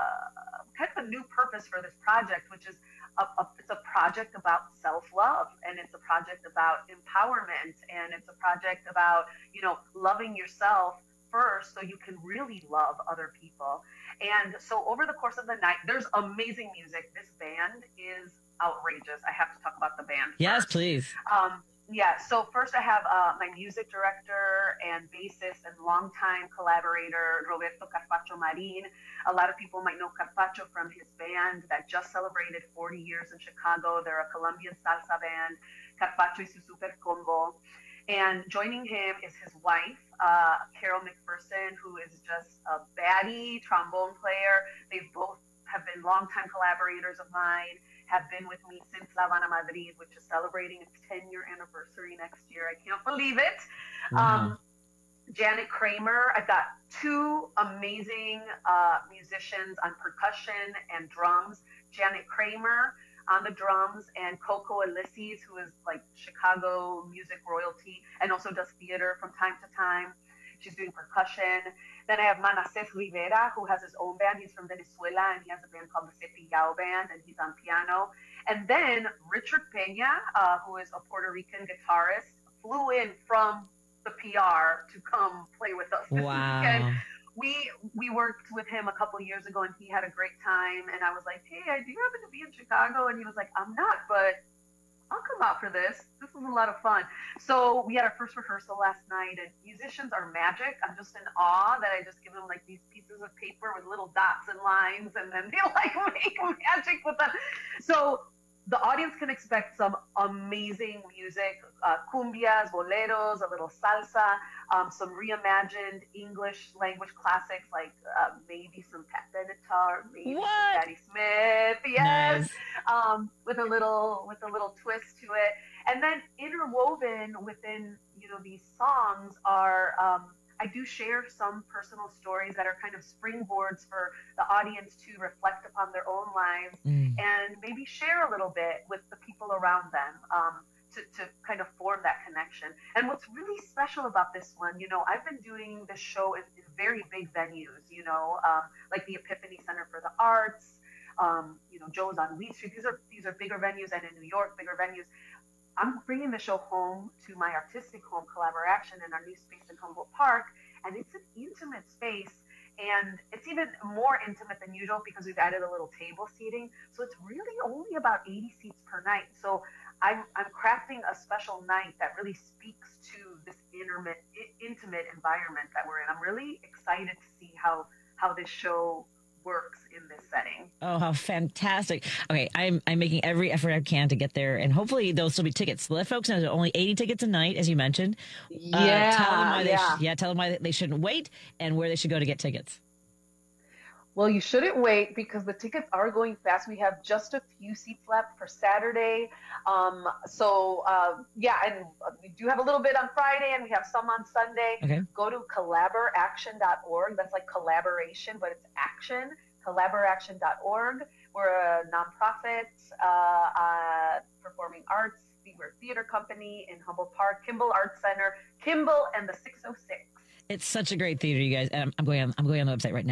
Speaker 23: uh, kind of a new purpose for this project, which is a, a, it's a project about self-love, and it's a project about empowerment, and it's a project about, you know, loving yourself first so you can really love other people. And so over the course of the night, there's amazing music. This band is outrageous. I have to talk about the band
Speaker 2: Yes,
Speaker 23: first.
Speaker 2: please.
Speaker 23: Um, yeah, so first I have uh, my music director and bassist and longtime collaborator, Roberto Carpaccio Marin. A lot of people might know Carpaccio from his band that just celebrated forty years in Chicago. They're a Colombian salsa band, Carpaccio y su Super Combo. And joining him is his wife, uh, Carol McPherson, who is just a baddie trombone player. They both have been longtime collaborators of mine, have been with me since La Habana Madrid, which is celebrating its ten-year anniversary next year. I can't believe it.
Speaker 2: Wow.
Speaker 23: Um, Janet Kramer. I've got two amazing uh, musicians on percussion and drums. Janet Kramer on the drums, and Coco Ulysses, who is like Chicago music royalty and also does theater from time to time. She's doing percussion. Then I have Manasseh Rivera, who has his own band. He's from Venezuela, and he has a band called the Cepillao Band, and he's on piano. And then Richard Peña, uh, who is a Puerto Rican guitarist, flew in from the P R to come play with us this
Speaker 2: Wow.
Speaker 23: weekend. We we worked with him a couple of years ago, and he had a great time. And I was like, hey, I do happen to be in Chicago. And he was like, I'm not, but I'll come out for this. This was a lot of fun. So we had our first rehearsal last night, and musicians are magic. I'm just in awe that I just give them like these pieces of paper with little dots and lines, and then they like make magic with them. So the audience can expect some amazing music, uh, cumbias, boleros, a little salsa, um, some reimagined English language classics like uh, maybe some Pat Benatar, maybe
Speaker 2: What?
Speaker 23: some Patti Smith, yes,
Speaker 2: Nice.
Speaker 23: um, with a little with a little twist to it. And then interwoven within, you know, these songs are um, I do share some personal stories that are kind of springboards for the audience to reflect upon their own lives
Speaker 2: Mm.
Speaker 23: and maybe share a little bit with the people around them um, to, to kind of form that connection. And what's really special about this one, you know, I've been doing this show in, in very big venues, you know, um, like the Epiphany Center for the Arts, um, you know, Joe's on Wheat Street. These are these are bigger venues, and in New York, bigger venues. I'm bringing the show home to my artistic home, Collaboration, in our new space in Humboldt Park, and it's an intimate space, and it's even more intimate than usual because we've added a little table seating, so it's really only about eighty seats per night. So I'm, I'm crafting a special night that really speaks to this intimate, intimate environment that we're in. I'm really excited to see how, how this show works in this setting.
Speaker 2: Oh, how fantastic. Okay, I'm I'm making every effort I can to get there, and hopefully there'll still be tickets. So let folks know there's only eighty tickets a night, as you mentioned.
Speaker 23: Yeah,
Speaker 2: tell them why
Speaker 23: yeah.
Speaker 2: They sh- yeah, tell them why they shouldn't wait and where they should go to get tickets.
Speaker 23: Well, you shouldn't wait because the tickets are going fast. We have just a few seats left for Saturday. Um, so, uh, yeah, and we do have a little bit on Friday, and we have some on Sunday.
Speaker 2: Okay.
Speaker 23: Go to collabor-action dot org. That's like collaboration, but it's action, collabor action dot org. We're a nonprofit uh, uh, performing arts. We're a theater company in Humboldt Park, Kimball Arts Center, Kimball and the six oh six.
Speaker 2: It's such a great theater, you guys. And I'm, I'm going on. I'm going on the website right now.